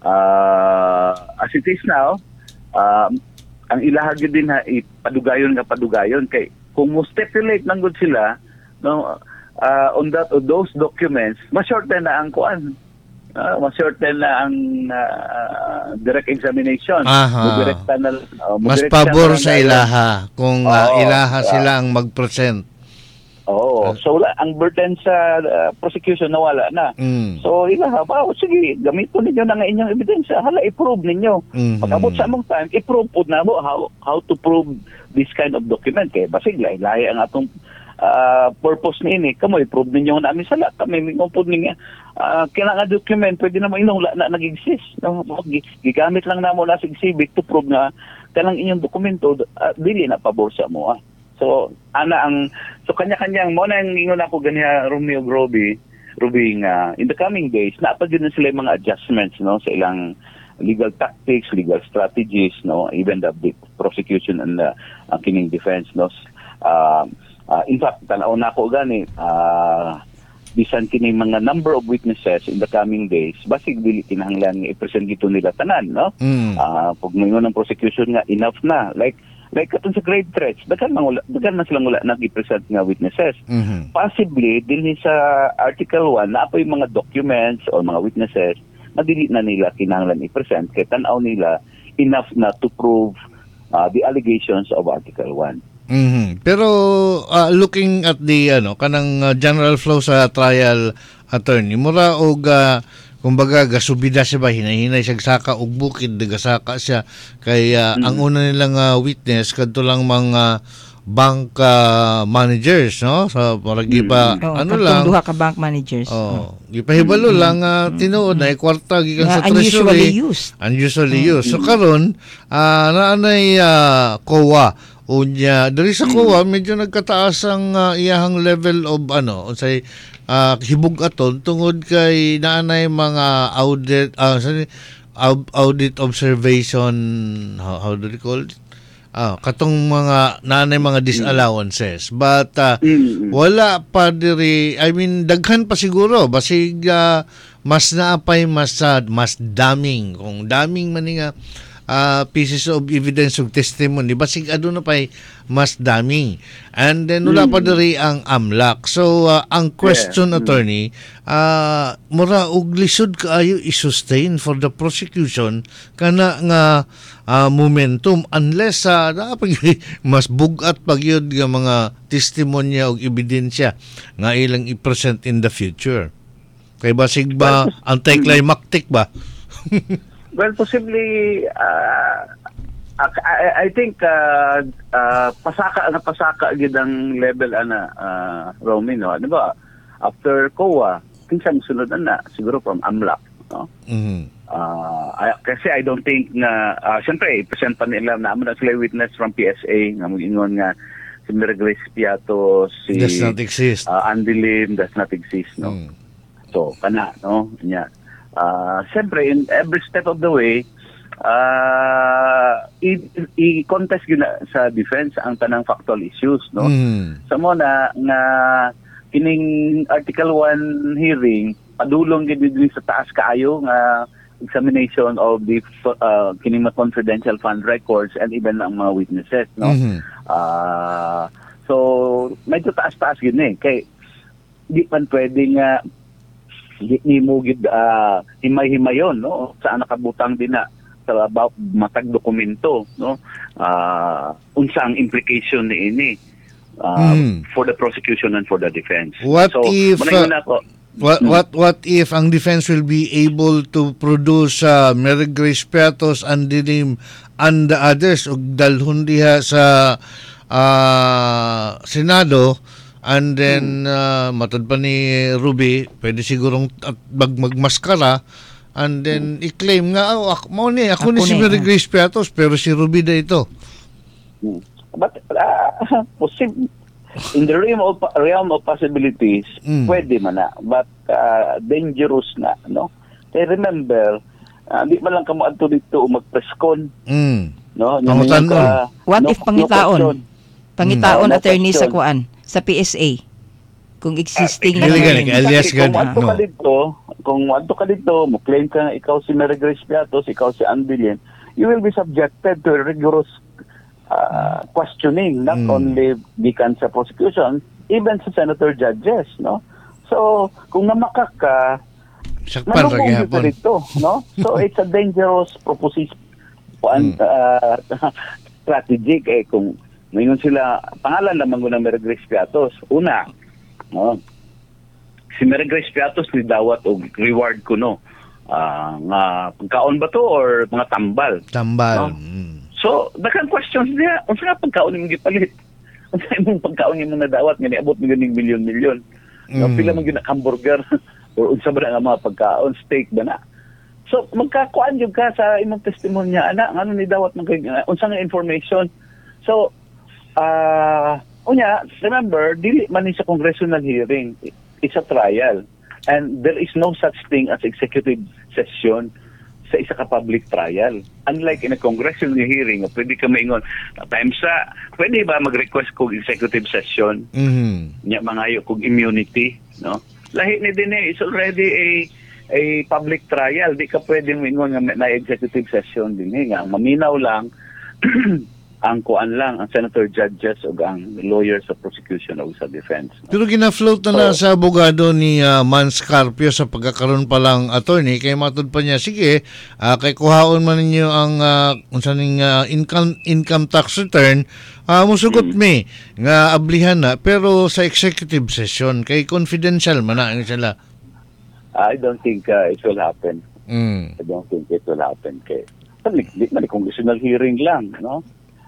Speaker 3: uh, as it is now, um, ang ilahag yun din ha, ipadugayon nga padugayon kay kung mo stipulate nang good sila, no, uh, on that on those documents, ma-shorten na ang kuan. Uh, ma-shorten na ang uh, direct examination.
Speaker 1: Aha.
Speaker 3: Direkta na, uh,
Speaker 1: Mas
Speaker 3: direkta
Speaker 1: pabor
Speaker 3: na
Speaker 1: sa
Speaker 3: na-
Speaker 1: ilaha kung uh,
Speaker 3: Oo,
Speaker 1: ilaha
Speaker 3: uh,
Speaker 1: sila ang mag-present.
Speaker 3: Oo. So wala, ang burden sa uh, prosecution nawala na.
Speaker 1: Mm.
Speaker 3: So ilaha ba, o, sige, gamiton ninyo na nga inyong ebidensya. Hala, i-prove ninyo.
Speaker 1: Mhm.
Speaker 3: Pag-abot sa among time, i-prove po na mo how, how to prove this kind of document. Kaya basig, lahi ang atong uh, purpose ni ini. Kamo, i-prove ninyo na amin sala. Kami, mingupod ninyo. Uh, kailangan document, pwede naman inong na, na nag-exist. No? Gigamit lang na mo na sa exhibit to prove na kailangan inyong dokumento, uh, dili na pabor sa mo. Ah. So, ana ang, so kanya-kanyang, mo na yung ingon ako ganyan, Romeo Groby, Ruby, nga, in the coming days, napagin na sila yung mga adjustments, no, sa ilang legal tactics, legal strategies, no, even the, the prosecution and the uh, kining defense, no. Uh, uh, in fact, tanaw na ako gani, uh, bisan kini mga number of witnesses in the coming days, basig dili kinahanglan nga i-present gito nila tanan, no?
Speaker 1: Mm.
Speaker 3: Ah, pag moingon ng prosecution nga enough na, like like katong sa grave threats, daghan man wala, daghan man silang wala nag-i-present nga witnesses.
Speaker 1: Mhm.
Speaker 3: Possibly dinhi sa Article one na pa yung mga documents o mga witnesses na dili na nila kinahanglan i-present kay tan-aw nila enough na to prove uh, the allegations of Article one.
Speaker 1: Mhm. Pero uh, looking at the ano kanang uh, general flow sa trial attorney, mura og uh, kumbaga gasubida siya ba hinahinay siya saka og bukid gasaka siya kay uh,
Speaker 3: Mm-hmm.
Speaker 1: ang una nilang uh, witness kadto lang mga bank uh, managers, no? So para gipa
Speaker 2: Oo,
Speaker 1: ano
Speaker 2: katong
Speaker 1: lang.
Speaker 2: duha ka bank managers.
Speaker 1: Oh, gipahibalo lang uh, tinuod na kwarta gikan sa
Speaker 2: Nga unusually
Speaker 1: treasury.
Speaker 2: used.
Speaker 1: Unusually used. So karon uh, naanay uh, C O A unya diri sa C O A medyo nagkataas ang uh, iyahang level of ano unsay uh, hibog aton tungod kay naanay mga audit uh, sorry, au- audit observation, how, how do you call it? Ah, katong mga nanay mga disallowances, but uh,
Speaker 3: Mm.
Speaker 1: wala pa diri, I mean daghan pa siguro basig uh, mas naapay mas uh, mas daming kung daming man nga uh, pieces of evidence of testimony basig aduna pay mas daming, and then wala pa diri ang AMLAC. So uh, ang question,
Speaker 3: Yeah.
Speaker 1: attorney, uh, mura og lisod kaayo i-sustain for the prosecution kana nga uh, momentum unless uh, dapat mas bugat pag yun nga mga testimonya o ebidensya nga ilang i-present in the future. Kay basig ba anticlimactic ba?
Speaker 3: Well, possibly, uh, I, I think uh, uh, pasaka na pasaka gid ang level ana, uh, Romy, no? Ano ba? After C O A, kinsa sunod na siguro from AMLAC, no?
Speaker 1: Mhm.
Speaker 3: Uh, I, kasi I don't think na, uh, siyempre, i-present pa nila naman na sila witness from P S A, nga mag-ingon nga si Mary Grace Piatos, si
Speaker 1: Does not exist.
Speaker 3: uh, Andy Lim, does not exist, no?
Speaker 1: Mm.
Speaker 3: So, kana, no? Nya. Uh, siyempre, in every step of the way, uh, i- i-contest yun na sa defense ang tanang factual issues, no?
Speaker 1: Mm.
Speaker 3: Sa mo na, nga kining Article one hearing, padulong gid din sa taas kaayo nga examination of the uh, kining mga confidential fund records and even ang mga witnesses, no?
Speaker 1: Mhm.
Speaker 3: Ah, so medyo taas-taas gid ni kay di man pwede nga di ni mo gid uh, himay-himayon, no? Saan nakabutang din na sa about matag dokumento, no? Ah, unsa ang implication ni ini uh,
Speaker 1: Mm.
Speaker 3: for the prosecution and for the defense.
Speaker 1: What
Speaker 3: so,
Speaker 1: if,
Speaker 3: manayong
Speaker 1: uh,
Speaker 3: ako,
Speaker 1: What what what if ang defense will be able to produce uh, Mary Grace Piatos and Dilim and the others og dalhon diha sa uh, Senado, and then uh, matod pa ni Ruby pwede sigurong at mag magmaskara and then i-claim nga oh, ako, mao ni ako,
Speaker 2: Ako
Speaker 1: ni si
Speaker 2: ni,
Speaker 1: Mary
Speaker 2: ah.
Speaker 1: Grace Piatos pero si Ruby da ito.
Speaker 3: Hmm. But uh, possible in the realm of realm of possibilities,
Speaker 1: Mm.
Speaker 3: pwede man na, but uh, dangerous na, no? Kaya remember, uh, di man lang kamo adto dito mag-preskon,
Speaker 1: Mm.
Speaker 3: no?
Speaker 1: Pangutan
Speaker 3: Yung, uh,
Speaker 2: What
Speaker 3: no-
Speaker 2: if pangitaon?
Speaker 3: no question.
Speaker 2: Pangitaon
Speaker 3: Mm. No, no
Speaker 2: attorney sa
Speaker 3: question.
Speaker 2: kuan sa P S A. Kung existing
Speaker 3: Ah,
Speaker 2: na
Speaker 1: dili
Speaker 2: naman
Speaker 1: gani,
Speaker 2: yun.
Speaker 1: alias
Speaker 3: Kasi kung
Speaker 1: gani,
Speaker 3: adto ka
Speaker 1: no.
Speaker 3: dito, kung adto ka dito, mo claim ka na ikaw si Mary Grace Piatos, ikaw si Anbilin, you will be subjected to a rigorous uh, questioning, not
Speaker 1: Mm.
Speaker 3: only gikan sa prosecution, even sa senator judges, no? So, kung namakak ka,
Speaker 1: Sakpan ra
Speaker 3: malubog dito
Speaker 1: gihapon.
Speaker 3: dito, no? So, it's a dangerous proposition
Speaker 1: Mm.
Speaker 3: uh, strategic eh kung ngayon sila pangalan lamang ko ng Mary Grace Piatos. Una, no? Si Mary Grace Piatos ni dawat og reward ko, no? Ah, nga pagkaon ba to or mga tambal?
Speaker 1: Tambal.
Speaker 3: No?
Speaker 1: Mm.
Speaker 3: So, daghang questions niya. Unsa nga pagkaon imong gipalit? Unsa imong pagkaon imong nadawat nga niabot mi ganing milyon-milyon? No,
Speaker 1: Mm.
Speaker 3: pila man gyud na hamburger or unsa ba na nga mga pagkaon, steak ba na? So, magkakuan jud ka sa imong testimonya ana ngano ni dawat man kay unsa nga information. So, ah, unya, remember, dili man ni sa congressional hearing, it's a trial. And there is no such thing as executive session sa isa ka public trial. Unlike in a congressional hearing, pwede ka maingon, times sa, pwede ba mag-request kong executive session?
Speaker 1: Mhm.
Speaker 3: Nya mangayo kong immunity, no? Lahi ni din eh, it's already a a public trial. Di ka pwede maingon nga na executive session din eh. Nga, maminaw lang ang kuan lang, ang senator judges o ang lawyers sa prosecution o sa defense.
Speaker 1: Pero gina-float na na sa abogado ni uh, Man Scarpio sa pagkakaroon pa lang attorney kay matod pa niya sige uh, kay kuhaon man ninyo ang uh, unsa ning uh, income income tax return uh, musugot
Speaker 3: Mm.
Speaker 1: mi nga ablihan na pero sa executive session kay confidential man na ang sila.
Speaker 3: I don't think uh, it will happen.
Speaker 1: Mm.
Speaker 3: I don't think it will happen kay di man congressional hearing lang, no?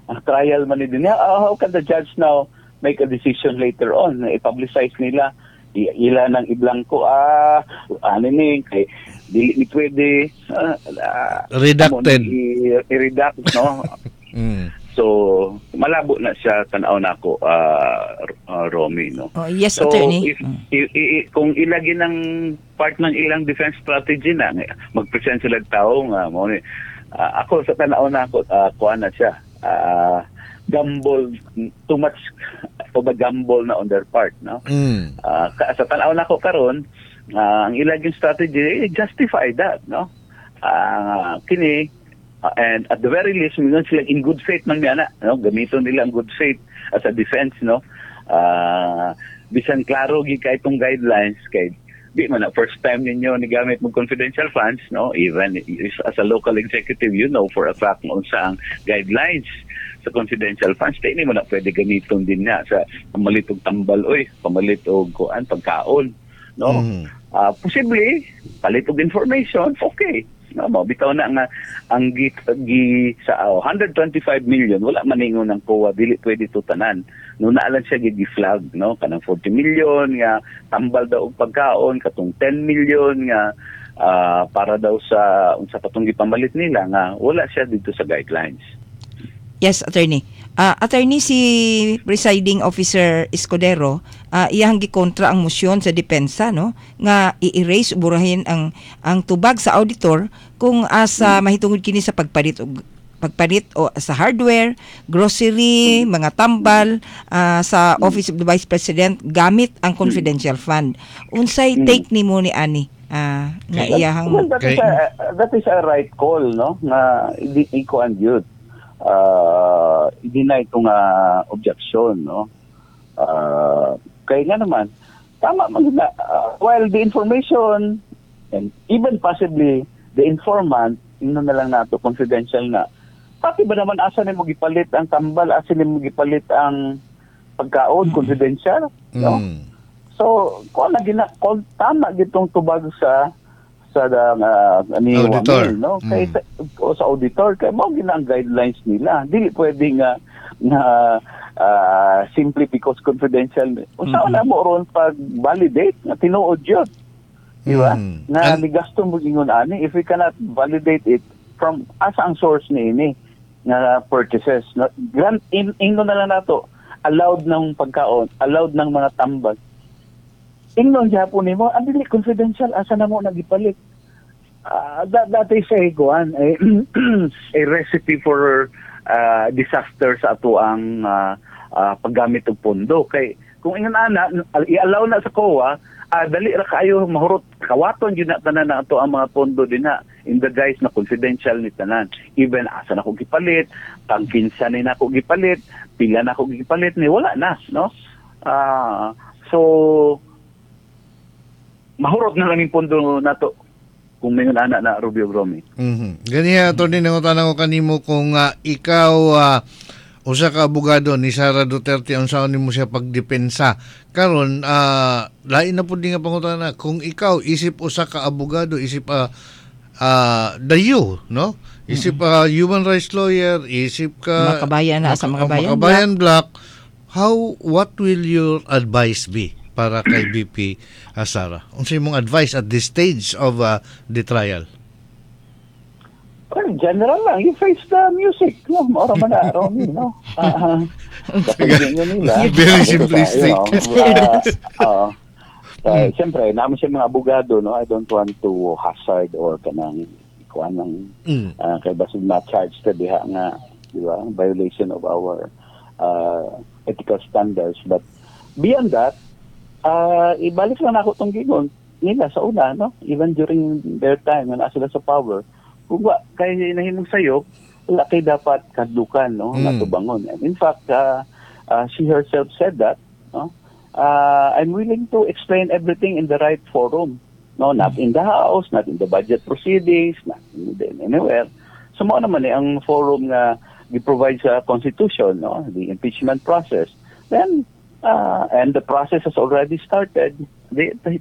Speaker 3: ang trial man din niya. Uh, how can the judge now make a decision later on? I-publicize nila, I- ila ng iblangko, ah, ano ni, kay, dili ni pwede, uh, uh,
Speaker 1: Redacted.
Speaker 3: I- i-redact, no?
Speaker 1: Mm.
Speaker 3: So, malabo na siya tanaw na ako, uh, uh, Romy, no?
Speaker 2: Oh, yes,
Speaker 3: So,
Speaker 2: attorney.
Speaker 3: if, i- i- kung ilagay ng part ng ilang defense strategy na, mag-present sila tao nga, mo ni, uh, ako sa tanaw na ako, uh, kuha na siya, uh, gamble, too much of a gamble na on their part, no?
Speaker 1: Mm.
Speaker 3: Uh, sa tanaw na ako karon, uh, ang ilagay strategy, eh, justify that, no? Uh, kini, Uh, and at the very least, mingon sila in good faith man niya na, no? Gamiton nila ang good faith as a defense, no? Uh, bisan klaro gi kay itong guidelines kay di man na first time ninyo ni gamit mo confidential funds, no? Even as a local executive, you know for a fact kung sa ang guidelines sa confidential funds, di mo na pwede gamiton din na sa pamalit og tambal, oy, pamalit og kuan pagkaon, no?
Speaker 1: Mm.
Speaker 3: Uh, possibly palit og information, okay. No, mo bitaw na nga ang gi, gi sa uh, one hundred twenty-five million wala maningon ng C O A dili pwede to tanan. No naalan siya gi flag, no, kanang forty million nga tambal daw og pagkaon, katong ten million nga uh, para daw sa unsa katong gipamalit nila nga wala siya dito sa guidelines.
Speaker 2: Yes, attorney. Uh, attorney, si presiding officer Escudero, uh, iyang gikontra ang motion sa depensa, no, nga i-erase uburahin ang ang tubag sa auditor kung asa mahitungod kini sa pagpalit og pagpalit o sa hardware, grocery, mga tambal uh, sa Office of the Vice President gamit ang confidential fund. Unsay take nimo ni ani? Uh, nga iyahang
Speaker 3: Well, that, is a, that is a right call, no, nga hindi ko and yun. Uh, i-deny itong uh, objection, no? Uh, kaya nga naman, tama man na, uh, while the information and even possibly the informant, ino na lang nato, confidential na, pati ba naman asa ni mo gipalit ang tambal, asa ni mo gipalit ang pagkaon, confidential, no?
Speaker 1: Mm.
Speaker 3: So, kung na gina, kung tama gitong tubag sa sa uh, ni
Speaker 1: Auditor.
Speaker 3: Wamil, no?
Speaker 1: Mm.
Speaker 3: Kay sa, o sa auditor kay mo gina ang guidelines nila. Dili pwede nga na uh, simply because confidential. Unsa
Speaker 1: Mm-hmm.
Speaker 3: na mo ron pag validate nga tinuod yun. Di ba?
Speaker 1: Mm.
Speaker 3: Na
Speaker 1: And-
Speaker 3: ni gasto mo ingon ani if we cannot validate it from asa ang source ni ini nga purchases. No? Grant in ingon na lang nato allowed ng pagkaon, allowed ng mga tambag. Ingnon Japon nimo, ang dili confidential asa na mo nagipalit. Uh, that that is a kuan a, a recipe for uh, disaster sa ato ang uh, uh, paggamit og pondo kay kung ingon ana i-allow na sa C O A, uh, dali ra kayo mahurot kawaton gyud na tanan na ato ang mga pondo dinha in the guise na confidential ni tanan. Even asa na ko gipalit, pang kinsa ni nako gipalit, pila na ko gipalit ni wala na, no? Uh, so mahurot na lang yung pondo nato kung may anak na Rubio Bromi.
Speaker 1: Mhm. Ganiya to din ang tanong ko kanimo kung uh, ikaw uh, usa ka abogado ni Sara Duterte unsaon nimo siya pagdepensa karon uh, lain na pud nga pangutana kung ikaw isip usa ka abogado isip uh, uh, dayo no isip uh, human rights lawyer isip ka
Speaker 2: Makabayan na sa Makabayan
Speaker 1: Makabayan Black, how what will your advice be para kay B P uh, Sara? Unsay imong advice at this stage of uh, the trial?
Speaker 3: Well, general lang, you face the music, no? Maura man na, Romy, no? Uh, kapag nyo nila.
Speaker 1: Very simplistic.
Speaker 3: Uh, uh, Siyempre, naman siya mga abogado, no? I don't want to hazard or kanang ikuan ng
Speaker 1: Mm.
Speaker 3: uh, kay basig na charge ta diha nga, di ba? Violation of our uh, ethical standards. But beyond that, uh, ibalik lang ako itong gigon nila sa una, no? Even during their time, when sila sa power, kung wa kay nahimong sayo, wala kay dapat kadlukan, no?
Speaker 1: Mm.
Speaker 3: Natubangon. And in fact, uh, uh, she herself said that, no? Uh, I'm willing to explain everything in the right forum, no? Not in the House, not in the budget proceedings, not in the, anywhere. So mo naman eh, ang forum nga gi-provide sa Constitution, no? The impeachment process. Then, uh, and the process has already started. The, the,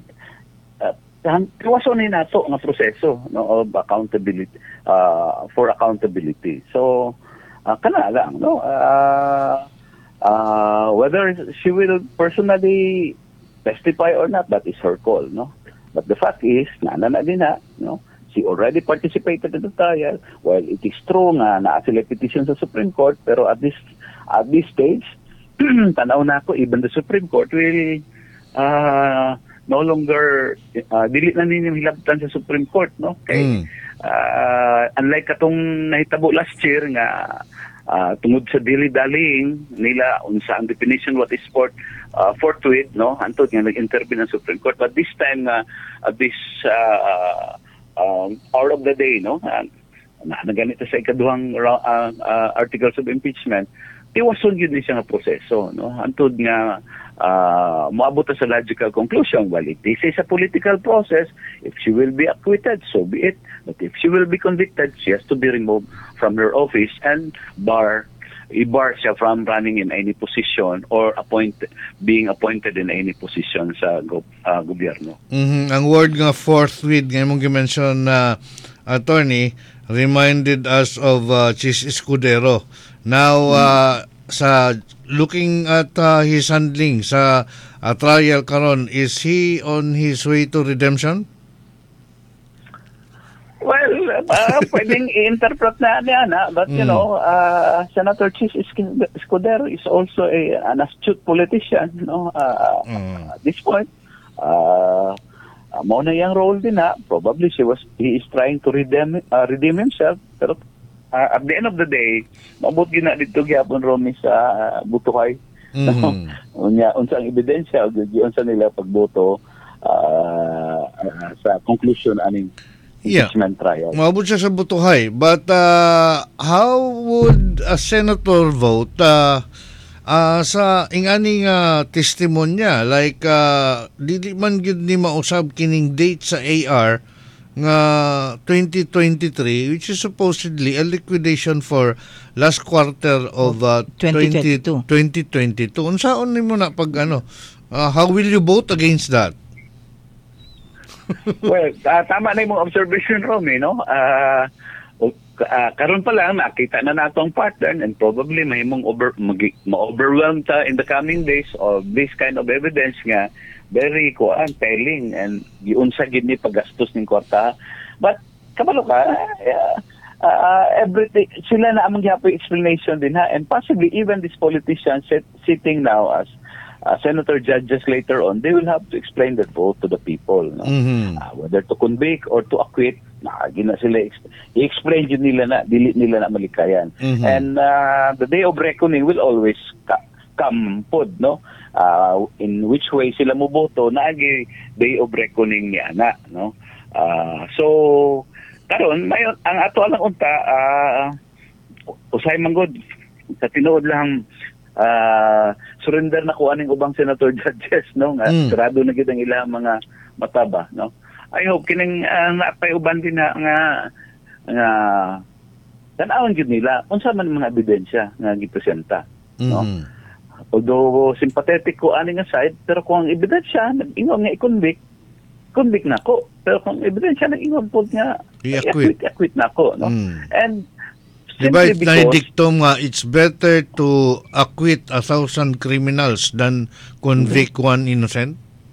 Speaker 3: Kawasonin nato nga proseso, no, of accountability, uh, for accountability. So uh, kana lang, no? Uh, uh, whether she will personally testify or not, that is her call, no? But the fact is, nana na din na, no? She already participated in the trial. While it is true nga na sila petition sa Supreme Court, pero at this at this stage, tanaw na ako, even the Supreme Court will uh, no longer, uh, dili na ninyo hilabtan sa Supreme Court, no? Kay, mm. uh, unlike katong nahitabo last year nga, uh, tungod sa dili-daling nila unsa ang definition what is sport, uh, forthwith, no? Antod nga nag-intervene ang Supreme Court. But this time, uh, at this uh, um, hour of the day, no? Uh, na naganito sa ikaduhang uh, uh, articles of impeachment, iwason yun din siya nga proseso, no? Antod nga uh, moabot sa logical conclusion. Well, if this is a political process, if she will be acquitted, so be it. But if she will be convicted, she has to be removed from her office and bar i-bar siya from running in any position or appointed, being appointed in any position sa go, uh, gobyerno.
Speaker 1: Mm-hmm. Ang word nga forthwith, ngayon mong gimension na uh, attorney, reminded us of uh, Chis Escudero. Now, uh, sa looking at uh, his handling sa uh, trial karon, is he on his way to redemption?
Speaker 3: Well, uh, pwedeng i-interpret na niya na, but you mm. know, uh, Senator Chis Escudero is also a, an astute politician, no? Uh, mm. At this point, uh, uh, mo na yung role din na, probably she was, he is trying to redeem, uh, redeem himself, pero uh, at the end of the day, mabot gina dito gyapon Romy sa uh, butuhay. Mm. Unya unsa ang ebidensya ug unsa nila pagboto uh, uh, sa conclusion aning impeachment yeah. trial.
Speaker 1: Maabot siya sa butuhay. But uh, how would a senator vote uh, uh, sa inganing uh, testimonya? Like, uh, dili man gyud ni mausab kining date sa A R nga twenty twenty-three, which is supposedly a liquidation for last quarter of uh, twenty twenty-two. Unsaon nimo na pag ano? Uh, how will you vote against that?
Speaker 3: Well, uh, tama na yung observation, Romy, no? Uh, uh, karon pa lang, nakita na natong pattern and probably may mong over, ma-overwhelmed ta in the coming days of this kind of evidence nga very kuan telling and giunsa gid ni paggastos ning kwarta. But kabalo ka, uh, uh, everything sila na among gyapon explanation din ha, and possibly even this politician sit, sitting now as Uh, senator judges later on, they will have to explain that vote to the people, no? Mm-hmm. uh, whether to convict or to acquit. Nah, gina sila i-explain yun nila na dili nila na malikayan. Mm-hmm. And uh, the day of reckoning will always ka- come pod, no? Uh, in which way sila mo boto na agi day of reckoning niya na, no? Uh, so karon may ang ato lang unta uh, usay manggod sa tinuod lang Uh, surrender na ko aning ubang senator judges, no? Nga mm. sarado na gid ang ilang mga mataba, no? I hope kining uh, napay uban din na nga nga tan-awon gid nila unsa man mga ebidensya nga gipresenta, mm. no? Although sympathetic ko ani nga side, pero kung ang ebidensya nag-ingon nga i-convict, convict na ko. Pero kung ebidensya nag-ingon pod nga i-acquit, i-acquit na ko, no? Mm. And
Speaker 1: diba it na-dictum nga, it's better to acquit a thousand criminals than convict mm-hmm. one innocent?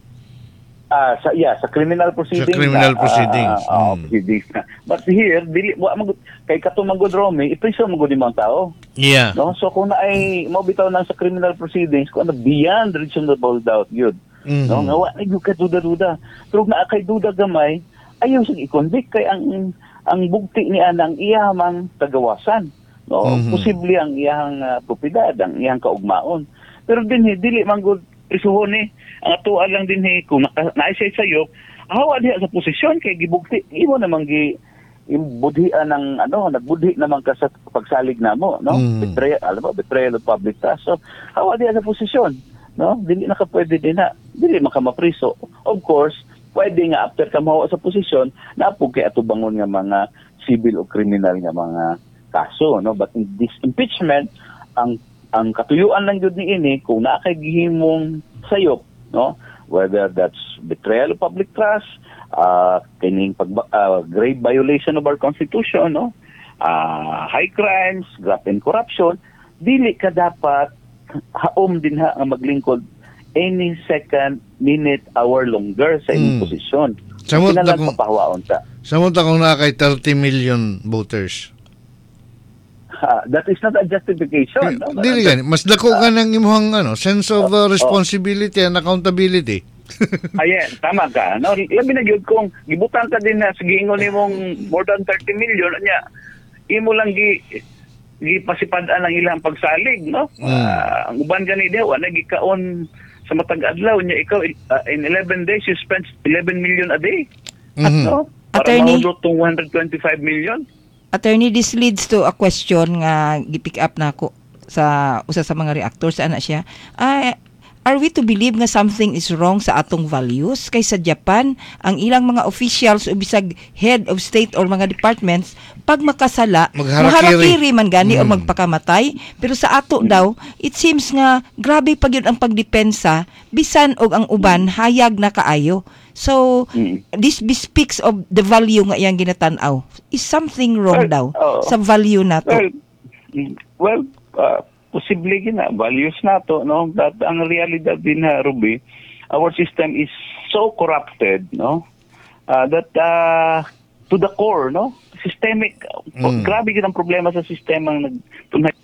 Speaker 3: Uh, sa, yeah, sa criminal proceeding.
Speaker 1: Sa criminal
Speaker 3: na,
Speaker 1: proceeding.
Speaker 3: Uh, uh, mm. proceedings na. But here, dili, wa, mag, kay katong magod Romy, ipriso magod yung mga tao.
Speaker 1: Yeah.
Speaker 3: No? So kung na ay mabitaw lang sa criminal proceedings, kung ano, beyond reasonable doubt, yun. Mm-hmm. No? Nga, wa, ay, ka duda-duda. Pero na kay duda gamay, ayaw siyang i-convict kay ang ang bugti ni anang iyamang tagawasan, no? Mm-hmm. Posible ang iyang uh, propiedad, ang iyang kaugmaon. Pero dinhi dili man gud isuhon ni ang atuan lang dinhi kung naisay sayo, hawa diha sa posisyon kay gibugti imo namang gi budhian ng ano, nagbudhi naman ka sa pagsalig namo, no? Mm-hmm. Betrayal, alam mo, betrayal of public trust. So, hawa diha sa posisyon, no? Dili na ka pwede din na, dili man ka mapriso. Of course, pwede nga after ka mahawa sa posisyon, napog kay atubangon nga mga civil o criminal nga mga kaso, no? But in this impeachment, ang ang katuyuan lang jud ni ini kung naa kay gihimong sayop, no? Whether that's betrayal of public trust, uh, kining pag uh, grave violation of our constitution, no? ah, high crimes, graft and corruption, dili ka dapat haom din ha ang maglingkod any second, minute, hour longer sa inyong
Speaker 1: Mm.
Speaker 3: posisyon.
Speaker 1: Samot na
Speaker 3: Kinalang
Speaker 1: kung,
Speaker 3: papahawaon ta.
Speaker 1: samot na kung na kay thirty million voters.
Speaker 3: Ha, that is not a justification. No?
Speaker 1: Dili gani, mas dako ka ng imong ano, sense of uh, responsibility and accountability.
Speaker 3: Ayan, tama ka. No? Labi na yun kung gibutan ka din na sige ingon nimong more than thirty million anya. Imo lang gi gipasipadaan ang ilang pagsalig, no?
Speaker 1: Mm.
Speaker 3: Ah, ang uban gani diha wa nagikaon sa matag adlaw nya ikaw uh, in eleven days you spend eleven million a day.
Speaker 1: Mhm.
Speaker 3: No? Para
Speaker 2: Attorney-
Speaker 3: mahulot tong one hundred twenty-five million.
Speaker 2: Attorney, this leads to a question nga gipick up na ako sa usa sa mga reactors ana siya. Ah, are we to believe nga something is wrong sa atong values? Kay sa Japan, ang ilang mga officials o bisag head of state or mga departments, pag makasala,
Speaker 1: Magharakiri.
Speaker 2: maharakiri man gani o
Speaker 1: Mm.
Speaker 2: magpakamatay. Pero sa ato daw, it seems nga grabe pag yun ang pagdepensa, bisan og ang uban hayag na kaayo. So,
Speaker 3: Mm.
Speaker 2: this bespeaks of the value nga iyang ginatanaw. Is something wrong
Speaker 3: Well,
Speaker 2: daw
Speaker 3: oo.
Speaker 2: sa value nato?
Speaker 3: Well, mm, well uh, posible gina values nato, no? That ang realidad din na Ruby, our system is so corrupted, no? Uh, that uh, to the core, no? Systemic.
Speaker 1: Mm.
Speaker 3: Grabe gid ang problema sa sistema ng nagtunay